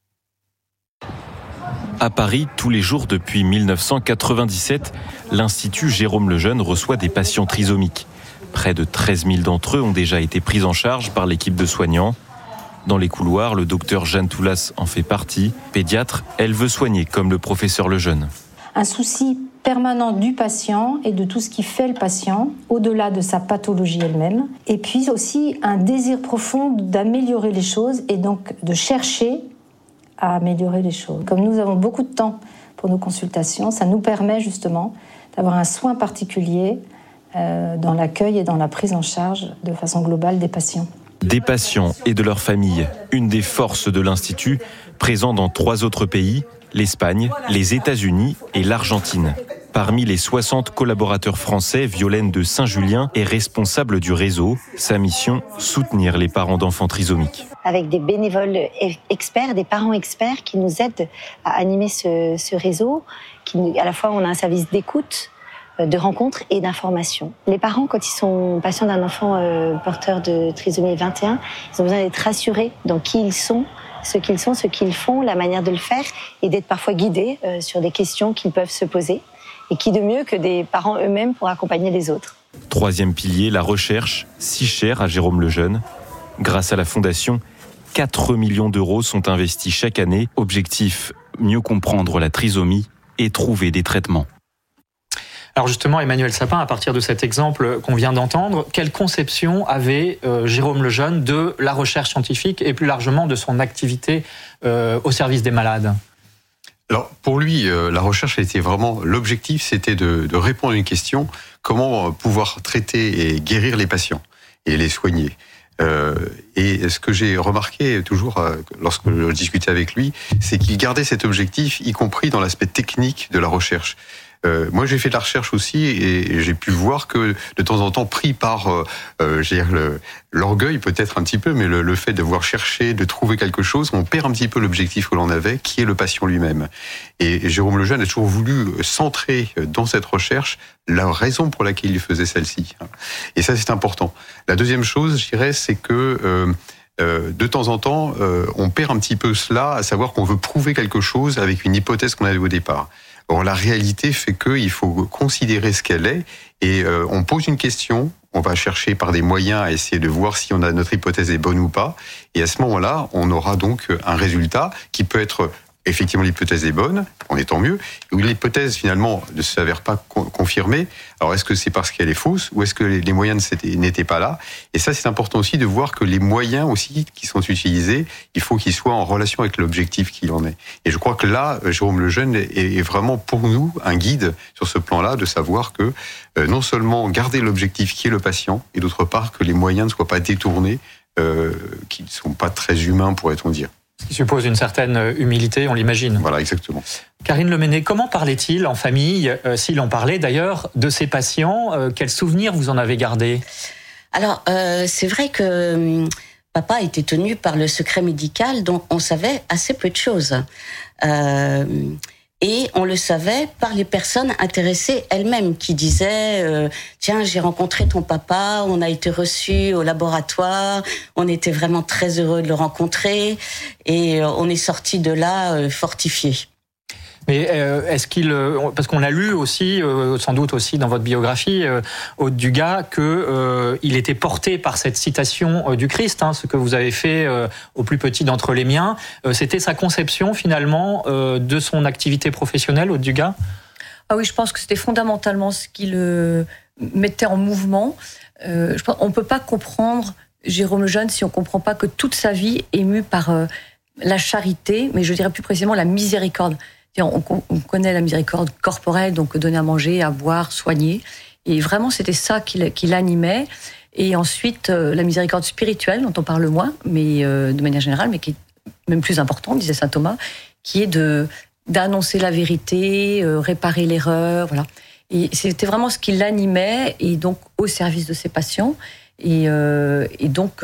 À Paris, tous les jours depuis 1997, l'Institut Jérôme Lejeune reçoit des patients trisomiques. Près de 13 000 d'entre eux ont déjà été pris en charge par l'équipe de soignants. Dans les couloirs, le docteur Jeanne Toulas en fait partie. Pédiatre, elle veut soigner comme le professeur Lejeune. Un souci permanent du patient et de tout ce qui fait le patient, au-delà de sa pathologie elle-même. Et puis aussi un désir profond d'améliorer les choses et donc de chercher à améliorer les choses. Comme nous avons beaucoup de temps pour nos consultations, ça nous permet justement d'avoir un soin particulier dans l'accueil et dans la prise en charge de façon globale des patients. Des patients et de leurs familles, une des forces de l'Institut, présent dans 3 autres pays, l'Espagne, les États-Unis et l'Argentine. Parmi les 60 collaborateurs français, Violaine de Saint-Julien est responsable du réseau. Sa mission, soutenir les parents d'enfants trisomiques. Avec des bénévoles experts, des parents experts qui nous aident à animer ce réseau. À la fois, on a un service d'écoute, de rencontre et d'information. Les parents, quand ils sont patients d'un enfant porteur de trisomie 21, ils ont besoin d'être rassurés dans qui ils sont, ce qu'ils font, la manière de le faire, et d'être parfois guidés sur des questions qu'ils peuvent se poser. Et qui de mieux que des parents eux-mêmes pour accompagner les autres. 3e pilier, la recherche, si chère à Jérôme Lejeune. Grâce à la Fondation, 4 millions d'euros sont investis chaque année. Objectif, mieux comprendre la trisomie et trouver des traitements. Alors justement, Emmanuel Sapin, à partir de cet exemple qu'on vient d'entendre, quelle conception avait Jérôme Lejeune de la recherche scientifique et plus largement de son activité au service des malades ? Alors pour lui, la recherche était vraiment l'objectif, c'était de répondre à une question, comment pouvoir traiter et guérir les patients et les soigner. Et ce que j'ai remarqué toujours lorsque je discutais avec lui, c'est qu'il gardait cet objectif, y compris dans l'aspect technique de la recherche. Moi, j'ai fait de la recherche aussi et j'ai pu voir que de temps en temps, pris par l'orgueil peut-être un petit peu, mais le fait de devoir chercher, de trouver quelque chose, on perd un petit peu l'objectif que l'on avait, qui est le patient lui-même. Et Jérôme Lejeune a toujours voulu centrer dans cette recherche la raison pour laquelle il faisait celle-ci. Et ça, c'est important. La deuxième chose, je dirais, c'est que de temps en temps, on perd un petit peu cela, à savoir qu'on veut prouver quelque chose avec une hypothèse qu'on avait au départ. Or, la réalité fait qu'il faut considérer ce qu'elle est et on pose une question, on va chercher par des moyens à essayer de voir si notre hypothèse est bonne ou pas. Et à ce moment-là, on aura donc un résultat qui peut être effectivement l'hypothèse est bonne, on est tant mieux, ou l'hypothèse finalement ne s'avère pas confirmée. Alors est-ce que c'est parce qu'elle est fausse ou est-ce que les moyens n'étaient pas là? Et ça, c'est important aussi de voir que les moyens aussi qui sont utilisés, il faut qu'ils soient en relation avec l'objectif qu'il en est. Et je crois que là, Jérôme Lejeune est vraiment pour nous un guide sur ce plan-là, de savoir que non seulement garder l'objectif qui est le patient, et d'autre part que les moyens ne soient pas détournés, qui ne sont pas très humains, pourrait-on dire. Ce qui suppose une certaine humilité, on l'imagine. Voilà, exactement. Karine Leméné, comment parlait-il en famille, s'il en parlait d'ailleurs, de ses patients? Quels souvenirs vous en avez gardés? Alors, c'est vrai que papa était tenu par le secret médical, donc on savait assez peu de choses. Et on le savait par les personnes intéressées elles-mêmes qui disaient tiens, j'ai rencontré ton papa, on a été reçus au laboratoire, on était vraiment très heureux de le rencontrer et on est sorti de là fortifié. Mais est-ce qu'il, parce qu'on a lu aussi, sans doute aussi dans votre biographie, Aude Dugas, que il était porté par cette citation du Christ, ce que vous avez fait au plus petit d'entre les miens. C'était sa conception finalement de son activité professionnelle, Aude Dugas? Ah oui, je pense que c'était fondamentalement ce qui le mettait en mouvement. On ne peut pas comprendre Jérôme Lejeune si on ne comprend pas que toute sa vie est mue par la charité, mais je dirais plus précisément la miséricorde. On connaît la miséricorde corporelle, donc donner à manger, à boire, soigner. Et vraiment, c'était ça qui l'animait. Et ensuite, la miséricorde spirituelle, dont on parle moins, mais de manière générale, mais qui est même plus importante, disait saint Thomas, qui est d'annoncer la vérité, réparer l'erreur, voilà. Et c'était vraiment ce qui l'animait, et donc au service de ses patients. Et donc,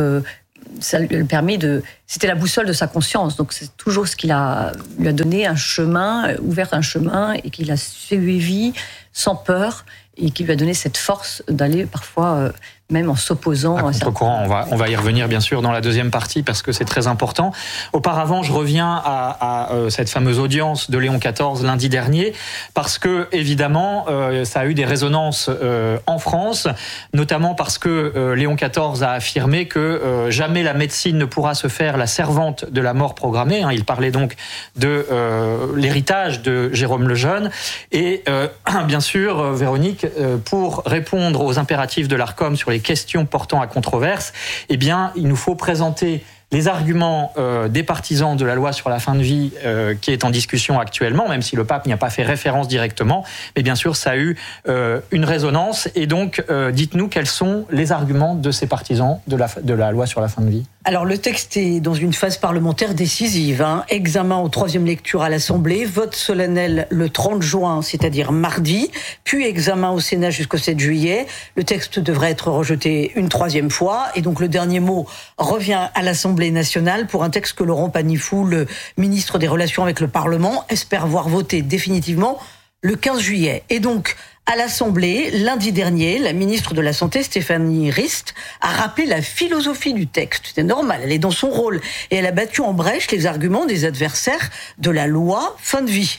ça lui permet c'était la boussole de sa conscience. Donc c'est toujours ce qui lui a donné un chemin, ouvert un chemin, et qu'il a suivi sans peur, et qui lui a donné cette force d'aller parfois même en s'opposant à contre-courant. On va y revenir bien sûr dans la deuxième partie parce que c'est très important. Auparavant, je reviens à cette fameuse audience de Léon XIV lundi dernier parce que évidemment ça a eu des résonances en France, notamment parce que Léon XIV a affirmé que jamais la médecine ne pourra se faire la servante de la mort programmée. Il parlait donc de l'héritage de Jérôme Lejeune et bien sûr, Véronique, pour répondre aux impératifs de l'Arcom sur les questions portant à controverse, eh bien, il nous faut présenter les arguments des partisans de la loi sur la fin de vie qui est en discussion actuellement, même si le pape n'y a pas fait référence directement, mais bien sûr, ça a eu une résonance. Et donc, dites-nous quels sont les arguments de ces partisans de la loi sur la fin de vie. Alors, le texte est dans une phase parlementaire décisive. Examen en 3e lecture à l'Assemblée, vote solennel le 30 juin, c'est-à-dire mardi, puis examen au Sénat jusqu'au 7 juillet. Le texte devrait être rejeté une 3e fois, et donc le dernier mot revient à l'Assemblée nationale pour un texte que Laurent Panifou, le ministre des Relations avec le Parlement, espère voir voter définitivement le 15 juillet. Et donc, à l'Assemblée, lundi dernier, la ministre de la Santé, Stéphanie Rist, a rappelé la philosophie du texte. C'est normal, elle est dans son rôle. Et elle a battu en brèche les arguments des adversaires de la loi fin de vie.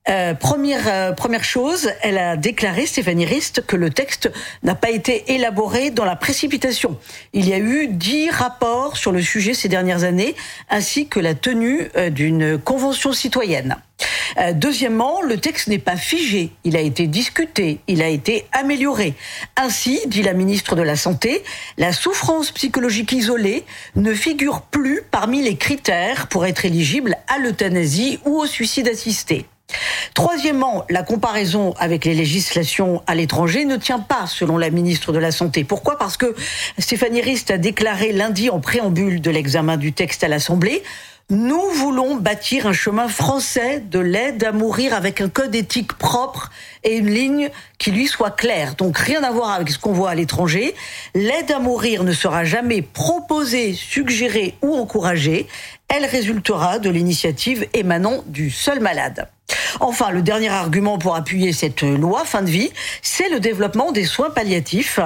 Première chose, elle a déclaré, Stéphanie Rist, que le texte n'a pas été élaboré dans la précipitation. Il y a eu 10 rapports sur le sujet ces dernières années, ainsi que la tenue d'une convention citoyenne. Deuxièmement, le texte n'est pas figé, il a été discuté, il a été amélioré. Ainsi, dit la ministre de la Santé, la souffrance psychologique isolée ne figure plus parmi les critères pour être éligible à l'euthanasie ou au suicide assisté. Troisièmement, la comparaison avec les législations à l'étranger ne tient pas, selon la ministre de la Santé. Pourquoi ? Parce que Stéphanie Rist a déclaré lundi en préambule de l'examen du texte à l'Assemblée: nous voulons bâtir un chemin français de l'aide à mourir avec un code éthique propre et une ligne qui lui soit claire. Donc rien à voir avec ce qu'on voit à l'étranger. L'aide à mourir ne sera jamais proposée, suggérée ou encouragée. Elle résultera de l'initiative émanant du seul malade. Enfin, le dernier argument pour appuyer cette loi fin de vie, c'est le développement des soins palliatifs.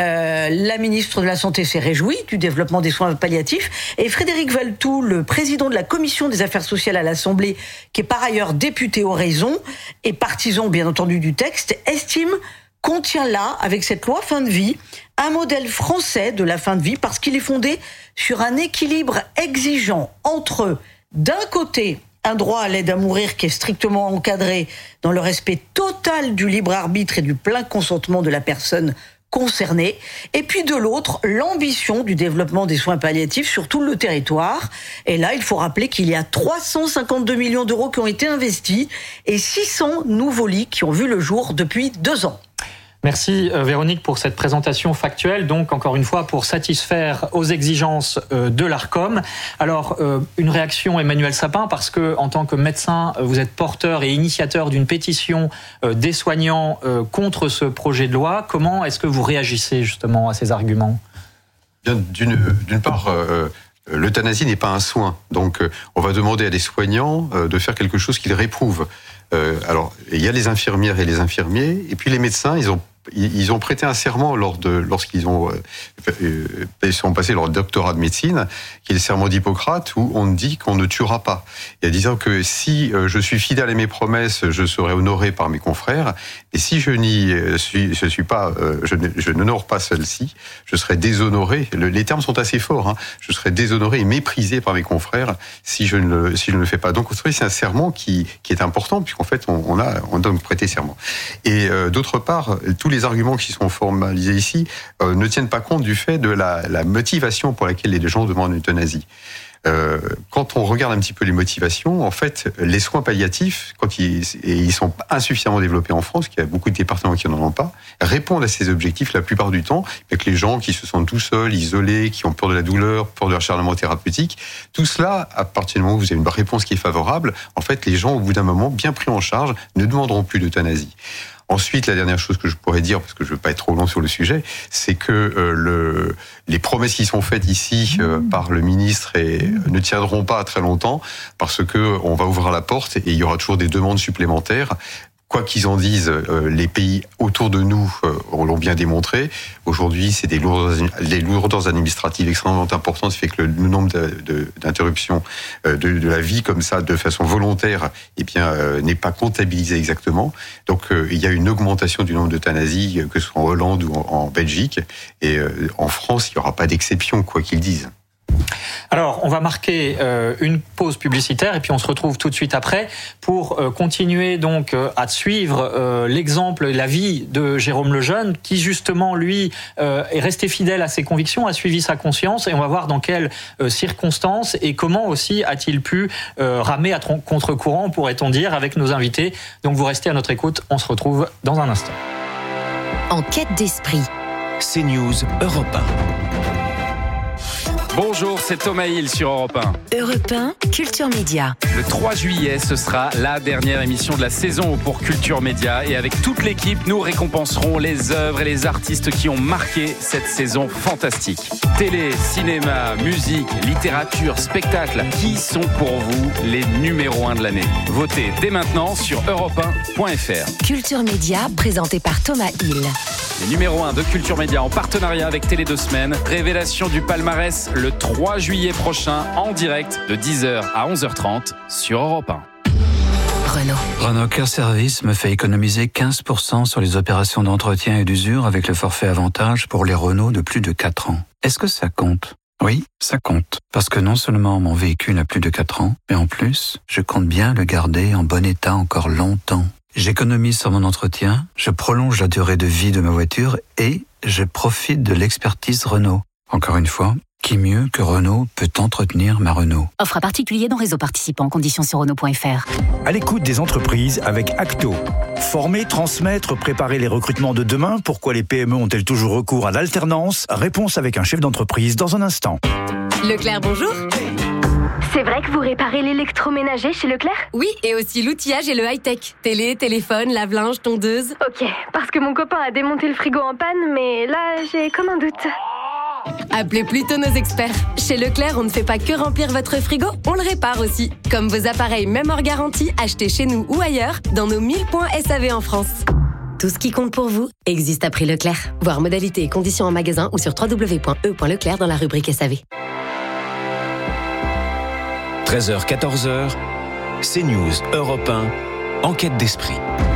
La ministre de la Santé s'est réjouie du développement des soins palliatifs, et Frédéric Valletoux, le président de la Commission des affaires sociales à l'Assemblée, qui est par ailleurs député Horizon et partisan bien entendu du texte, estime qu'on tient là, avec cette loi fin de vie, un modèle français de la fin de vie, parce qu'il est fondé sur un équilibre exigeant entre, d'un côté, un droit à l'aide à mourir qui est strictement encadré dans le respect total du libre arbitre et du plein consentement de la personne concernée, et puis de l'autre, l'ambition du développement des soins palliatifs sur tout le territoire. Et là, il faut rappeler qu'il y a 352 millions d'euros qui ont été investis et 600 nouveaux lits qui ont vu le jour depuis 2 ans. Merci Véronique pour cette présentation factuelle, donc encore une fois pour satisfaire aux exigences de l'Arcom. Alors une réaction Emmanuel Sapin, parce que en tant que médecin, vous êtes porteur et initiateur d'une pétition des soignants contre ce projet de loi. Comment est-ce que vous réagissez justement à ces arguments ? Bien, d'une part, l'euthanasie n'est pas un soin, donc on va demander à des soignants de faire quelque chose qu'ils réprouvent. Alors, il y a les infirmières et les infirmiers, et puis les médecins, ils ont ils ont prêté un serment lorsqu'ils sont passés leur doctorat de médecine, qui est le serment d'Hippocrate, où on dit qu'on ne tuera pas. Et en disant que si je suis fidèle à mes promesses, je serai honoré par mes confrères, et si je n'honore pas celle-ci, je serai déshonoré. Les termes sont assez forts. Je serai déshonoré et méprisé par mes confrères si je ne le fais pas. Donc, c'est un serment qui est important, puisqu'en fait, on doit prêter serment. Et d'autre part, tous les arguments qui sont formalisés ici ne tiennent pas compte du fait de la motivation pour laquelle les gens demandent l'euthanasie. Quand on regarde un petit peu les motivations, en fait, les soins palliatifs, quand ils sont insuffisamment développés en France, qu'il y a beaucoup de départements qui n'en ont pas, répondent à ces objectifs la plupart du temps, avec les gens qui se sentent tout seuls, isolés, qui ont peur de la douleur, peur de l'acharnement thérapeutique. Tout cela, à partir du moment où vous avez une réponse qui est favorable, en fait, les gens, au bout d'un moment, bien pris en charge, ne demanderont plus d'euthanasie. Ensuite, la dernière chose que je pourrais dire, parce que je ne veux pas être trop long sur le sujet, c'est que les promesses qui sont faites ici par le ministre ne tiendront pas très longtemps, parce que on va ouvrir la porte et il y aura toujours des demandes supplémentaires. Quoi qu'ils en disent, les pays autour de nous l'ont bien démontré. Aujourd'hui, c'est des lourdeurs administratives extrêmement importantes, ce qui fait que le nombre d'interruptions de la vie comme ça, de façon volontaire, n'est pas comptabilisé exactement. Donc, il y a une augmentation du nombre d'euthanasies, que ce soit en Hollande ou en Belgique. Et en France, il n'y aura pas d'exception, quoi qu'ils disent. Alors, on va marquer une pause publicitaire et puis on se retrouve tout de suite après pour continuer donc à suivre l'exemple, la vie de Jérôme Lejeune, qui justement, lui, est resté fidèle à ses convictions, a suivi sa conscience, et on va voir dans quelles circonstances et comment aussi a-t-il pu ramer à contre-courant, pourrait-on dire, avec nos invités. Donc vous restez à notre écoute, on se retrouve dans un instant. En quête d'esprit. CNews Europe 1. Bonjour, c'est Thomas Hill sur Europe 1. Europe 1, Culture Média. Le 3 juillet, ce sera la dernière émission de la saison pour Culture Média. Et avec toute l'équipe, nous récompenserons les œuvres et les artistes qui ont marqué cette saison fantastique. Télé, cinéma, musique, littérature, spectacle. Qui sont pour vous les numéros 1 de l'année? Votez dès maintenant sur europe1.fr. Culture Média, présenté par Thomas Hill. Les numéros 1 de Culture Média en partenariat avec Télé 2 Semaines. Révélation du palmarès le 3 juillet prochain en direct de 10h à 11h30 sur Europe 1. Renault Care Service me fait économiser 15% sur les opérations d'entretien et d'usure avec le forfait avantage pour les Renault de plus de 4 ans. Est-ce que ça compte? Oui, ça compte. Parce que non seulement mon véhicule a plus de 4 ans, mais en plus, je compte bien le garder en bon état encore longtemps. J'économise sur mon entretien, je prolonge la durée de vie de ma voiture et je profite de l'expertise Renault. Encore une fois, qui mieux que Renault peut entretenir ma Renault? Offre à particulier dans réseau participant. Conditions sur Renault.fr. À l'écoute des entreprises avec Acto. Former, transmettre, préparer les recrutements de demain. Pourquoi les PME ont-elles toujours recours à l'alternance? Réponse avec un chef d'entreprise dans un instant. Leclerc, bonjour. C'est vrai que vous réparez l'électroménager chez Leclerc? Oui, et aussi l'outillage et le high-tech. Télé, téléphone, lave-linge, tondeuse. Ok, parce que mon copain a démonté le frigo en panne, mais là, j'ai comme un doute. Appelez plutôt nos experts. Chez Leclerc, on ne fait pas que remplir votre frigo, on le répare aussi. Comme vos appareils, même hors garantie, achetés chez nous ou ailleurs, dans nos 1000 points SAV en France. Tout ce qui compte pour vous existe à prix Leclerc. Voir modalités et conditions en magasin ou sur www.e.leclerc dans la rubrique SAV. 13h, 14h, CNews Europe 1, Enquête d'esprit.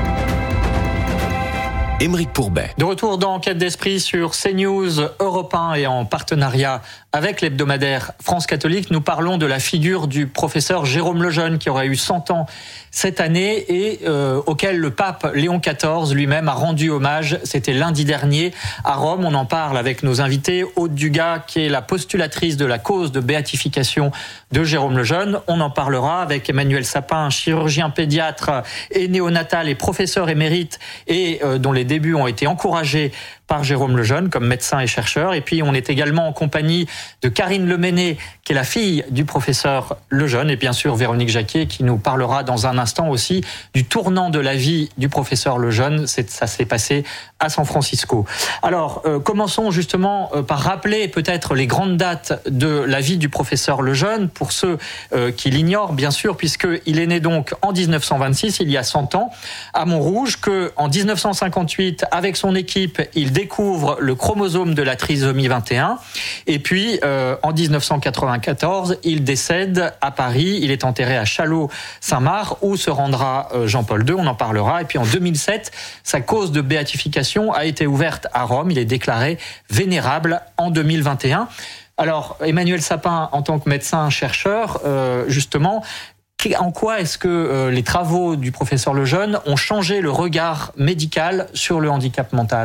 Aymeric Pourbet. De retour dans Enquête d'esprit sur CNews Europe 1 et en partenariat avec l'hebdomadaire France Catholique, nous parlons de la figure du professeur Jérôme Lejeune qui aurait eu 100 ans cette année et auquel le pape Léon XIV lui-même a rendu hommage. C'était lundi dernier à Rome. On en parle avec nos invités. Aude Dugas, qui est la postulatrice de la cause de béatification de Jérôme Lejeune. On en parlera avec Emmanuel Sapin, chirurgien pédiatre et néonatal et professeur émérite et dont les débuts ont été encouragés par Jérôme Lejeune comme médecin et chercheur. Et puis on est également en compagnie de Karine Leméné, qui est la fille du professeur Lejeune, et bien sûr Véronique Jacquier, qui nous parlera dans un instant aussi du tournant de la vie du professeur Lejeune. Ça s'est passé à San Francisco. Alors, commençons justement par rappeler peut-être les grandes dates de la vie du professeur Lejeune, pour ceux qui l'ignorent, bien sûr, puisqu'il est né donc en 1926, il y a 100 ans, à Montrouge, qu'en 1958, avec son équipe, il découvre le chromosome de la trisomie 21, et puis en 1994, il décède à Paris, il est enterré à Châlons-Saint-Marc, où se rendra Jean-Paul II, on en parlera, et puis en 2007, sa cause de béatification a été ouverte à Rome, il est déclaré vénérable en 2021. Alors, Emmanuel Sapin, en tant que médecin-chercheur, justement, en quoi est-ce que les travaux du professeur Lejeune ont changé le regard médical sur le handicap mental ?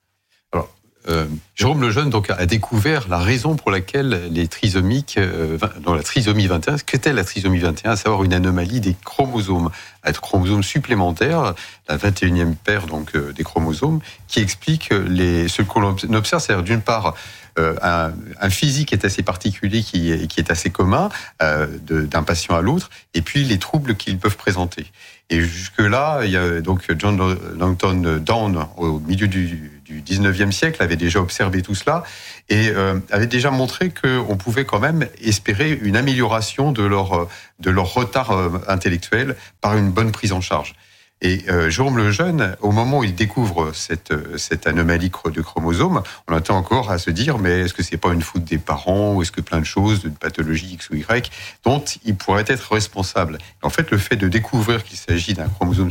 Jérôme Lejeune donc a découvert la raison pour laquelle les trisomiques, dans la trisomie 21, ce qu'était la trisomie 21, à savoir une anomalie des chromosomes, un chromosome supplémentaire, la 21e paire donc des chromosomes, qui explique ce qu'on observe, c'est-à-dire d'une part un physique qui est assez particulier, qui est assez commun d'un patient à l'autre, et puis les troubles qu'ils peuvent présenter. Et jusque-là, il y a donc John Langton Down, au milieu du 19e siècle, avait déjà observé tout cela et avait déjà montré qu'on pouvait quand même espérer une amélioration de leur retard intellectuel par une bonne prise en charge. Et Jérôme Lejeune, au moment où il découvre cette anomalie de chromosome, on attend encore à se dire, mais est-ce que c'est pas une faute des parents, ou est-ce que plein de choses, de pathologies X ou Y, dont il pourrait être responsable. Et en fait, le fait de découvrir qu'il s'agit d'un chromosome